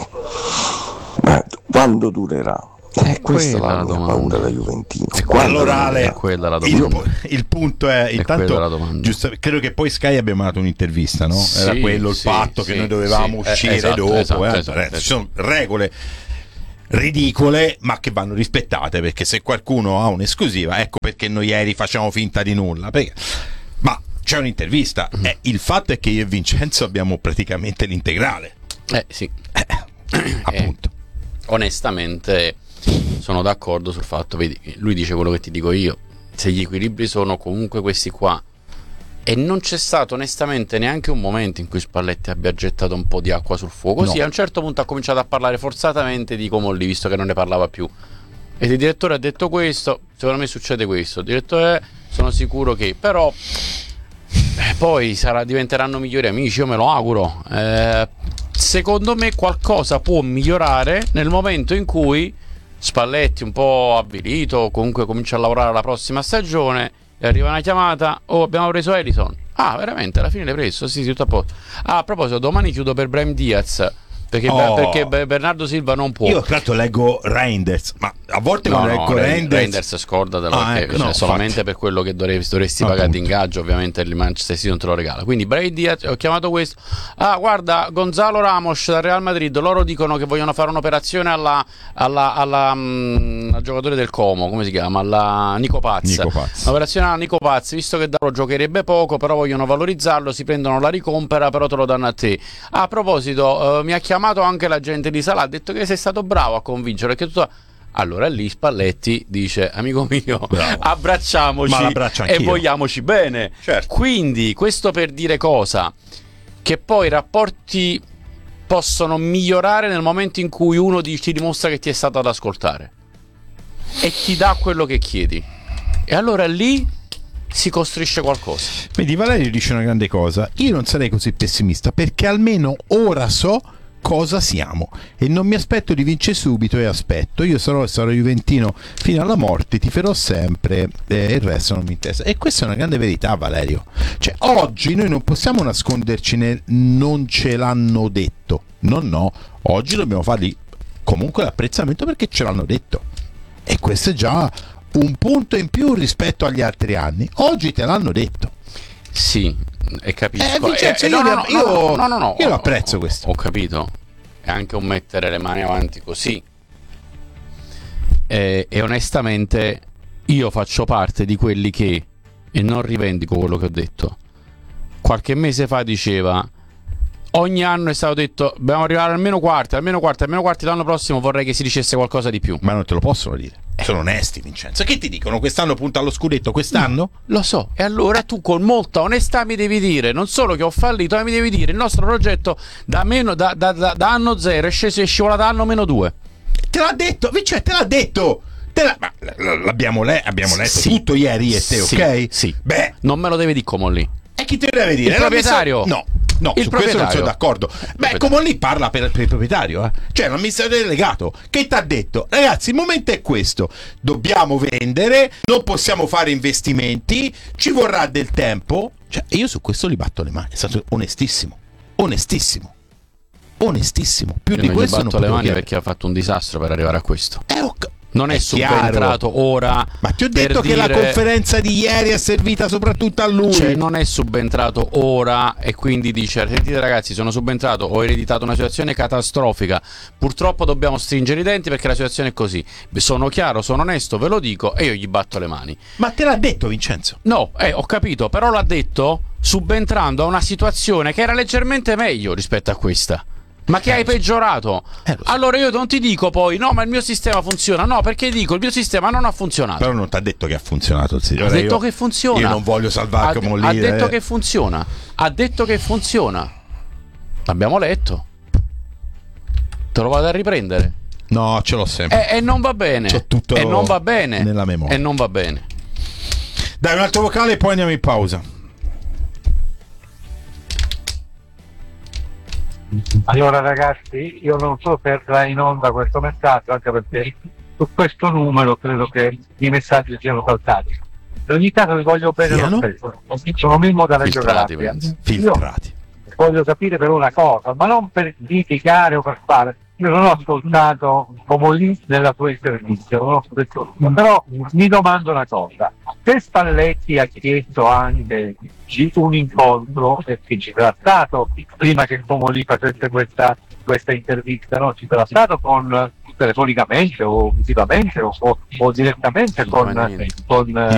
Ma quando durerà? Eh, questa è la mia paura da juventino. Allora Ale, quella la il, il punto è, è intanto giusto, credo che poi Sky abbia mandato un'intervista, no? Sì, Era quello il sì, patto sì, che noi dovevamo sì, uscire eh, esatto, dopo, esatto, eh. esatto, Eh, esatto. ci sono regole ridicole ma che vanno rispettate, perché se qualcuno ha un'esclusiva, ecco perché noi ieri facciamo finta di nulla, perché... ma c'è un'intervista, Mm-hmm. eh, il fatto è che io e Vincenzo abbiamo praticamente l'integrale, eh sì eh, appunto. Eh, onestamente sono d'accordo sul fatto, vedi, lui dice quello che ti dico io, se gli equilibri sono comunque questi qua, e non c'è stato onestamente neanche un momento in cui Spalletti abbia gettato un po' di acqua sul fuoco. No. Sì, a un certo punto ha cominciato a parlare forzatamente di Comolli, visto che non ne parlava più, e il direttore ha detto questo, secondo me succede questo, il direttore sono sicuro che, però eh, poi sarà, diventeranno migliori amici, io me lo auguro. Eh, secondo me qualcosa può migliorare nel momento in cui Spalletti, un po' avvilito, comunque comincia a lavorare alla prossima stagione, e arriva una chiamata: oh, abbiamo preso Ellison. Ah, veramente? Alla fine l'hai preso? Sì, sì, tutto a posto. Ah, a proposito, domani chiudo per Brahim Diaz, perché, Oh. perché Bernardo Silva non può. Io tra l'altro leggo Reinders, ma a volte No, quando no, leggo Re- Reinders, Reinders scordatelo, Ah, perché, ecco, cioè, no, solamente infatti. per quello che dovresti, dovresti pagare di Appunto. ingaggio, ovviamente il Manchester City non te lo regala. Quindi Brahim Diaz, ho chiamato questo. Ah, guarda, Gonzalo Ramos dal Real Madrid, loro dicono che vogliono fare un'operazione alla, alla, alla, mm, al giocatore del Como, come si chiama? Alla Nico Paz. Nico Paz. Un'operazione alla Nico Paz, visto che Dallo giocherebbe poco, però vogliono valorizzarlo, si prendono la ricompera, però te lo danno a te. Ah, a proposito, eh, mi ha chiamato anche l'agente di Salah, ha detto che sei stato bravo a convincere, perché tutto... Allora lì Spalletti dice: amico mio, Bravo. abbracciamoci Ma l'abbraccio e anch'io. vogliamoci bene. Certo. Quindi questo per dire cosa? Che poi i rapporti possono migliorare nel momento in cui uno ti ti dimostra che ti è stato ad ascoltare e ti dà quello che chiedi, e allora lì si costruisce qualcosa. Vedi, Valerio dice una grande cosa. Io non sarei così pessimista, perché almeno ora so cosa siamo e non mi aspetto di vincere subito, e aspetto, io sarò, sarò juventino fino alla morte, tiferò sempre, e il resto non mi interessa. E questa è una grande verità, Valerio. Cioè, oggi noi non possiamo nasconderci nel non ce l'hanno detto. No, no, oggi dobbiamo fargli comunque l'apprezzamento perché ce l'hanno detto, e questo è già un punto in più rispetto agli altri anni. Oggi te l'hanno detto. Sì, e capisco. Eh, Vincenzo, Eh, io, no, no, io, no, no, no, no, io lo ho- apprezzo ho- questo. Ho capito. È anche un mettere le mani avanti così. E, e onestamente io faccio parte di quelli che, e non rivendico quello che ho detto, qualche mese fa diceva: ogni anno è stato detto dobbiamo arrivare almeno quarti, almeno quarti, almeno quarti, l'anno prossimo vorrei che si dicesse qualcosa di più. Ma non te lo possono dire. Sono onesti, Vincenzo. Che ti dicono? Quest'anno punta allo scudetto? Quest'anno? Lo so, e allora tu con molta onestà mi devi dire non solo che ho fallito, ma mi devi dire il nostro progetto da, meno, da, da, da, da anno zero è sceso, è scivolato a anno meno due. Te l'ha detto, Vincenzo, te l'ha detto. Te l'ha... Ma l- l'abbiamo le- abbiamo letto Sì. tutto ieri e te, Sì, ok? sì. Beh, Non me lo devi dire come lì. e chi te lo deve dire? Il L'ha messo- proprietario. No. No, Il su questo non proprietario. sono d'accordo. Beh, come lì parla per, per il proprietario, eh? Cioè l'amministratore delegato che ti ha detto: ragazzi, il momento è questo, dobbiamo vendere, non possiamo fare investimenti, ci vorrà del tempo. Cioè, io su questo gli batto le mani, è stato onestissimo, onestissimo, onestissimo. Più Io di non gli questo non batto le potevo mani dire. perché ha fatto un disastro per arrivare a questo. Eh, ok. Non è, È subentrato chiaro. ora. Ma ti ho per detto che la dire- conferenza di ieri è servita soprattutto a lui. Cioè, non è subentrato ora e quindi dice: sentite ragazzi, sono subentrato, ho ereditato una situazione catastrofica, purtroppo dobbiamo stringere i denti perché la situazione è così. Sono chiaro, sono onesto, ve lo dico, e io gli batto le mani. Ma te l'ha detto, Vincenzo? No, eh, ho capito, però l'ha detto subentrando a una situazione che era leggermente meglio rispetto a questa, ma che Eh, hai lo so. peggiorato. Eh, lo so. Allora io non ti dico poi no, ma il mio sistema funziona. No, perché dico il mio sistema non ha funzionato. Però non ti ha detto che ha funzionato il signore. Ha detto Io- che funziona. Io non voglio salvare ha, come ha lì. detto eh. che funziona. Ha detto che funziona. L'abbiamo letto. Te lo vado a riprendere. No, ce l'ho sempre. E, e non va bene. C'ho tutto e non va bene. nella memoria. E non va bene. Dai, un altro vocale e poi andiamo in pausa. Allora ragazzi, io non so se andrà in onda questo messaggio, anche perché su questo numero credo che i messaggi siano saltati. In ogni caso vi voglio bene Siano? lo stesso. Sono Mimmo da Reggio Filtrati, Calabria. penso. Filtrati. Io voglio capire però una cosa, ma non per litigare o per fare. Io non ho ascoltato Comolli nella tua intervista, non ho detto, però mi domando una cosa. Se Spalletti ha chiesto anche un incontro, perché ci sarà stato, prima che Comolli facesse questa, questa intervista, no? Ci sarà stato con telefonicamente o visivamente o, o, o direttamente con, con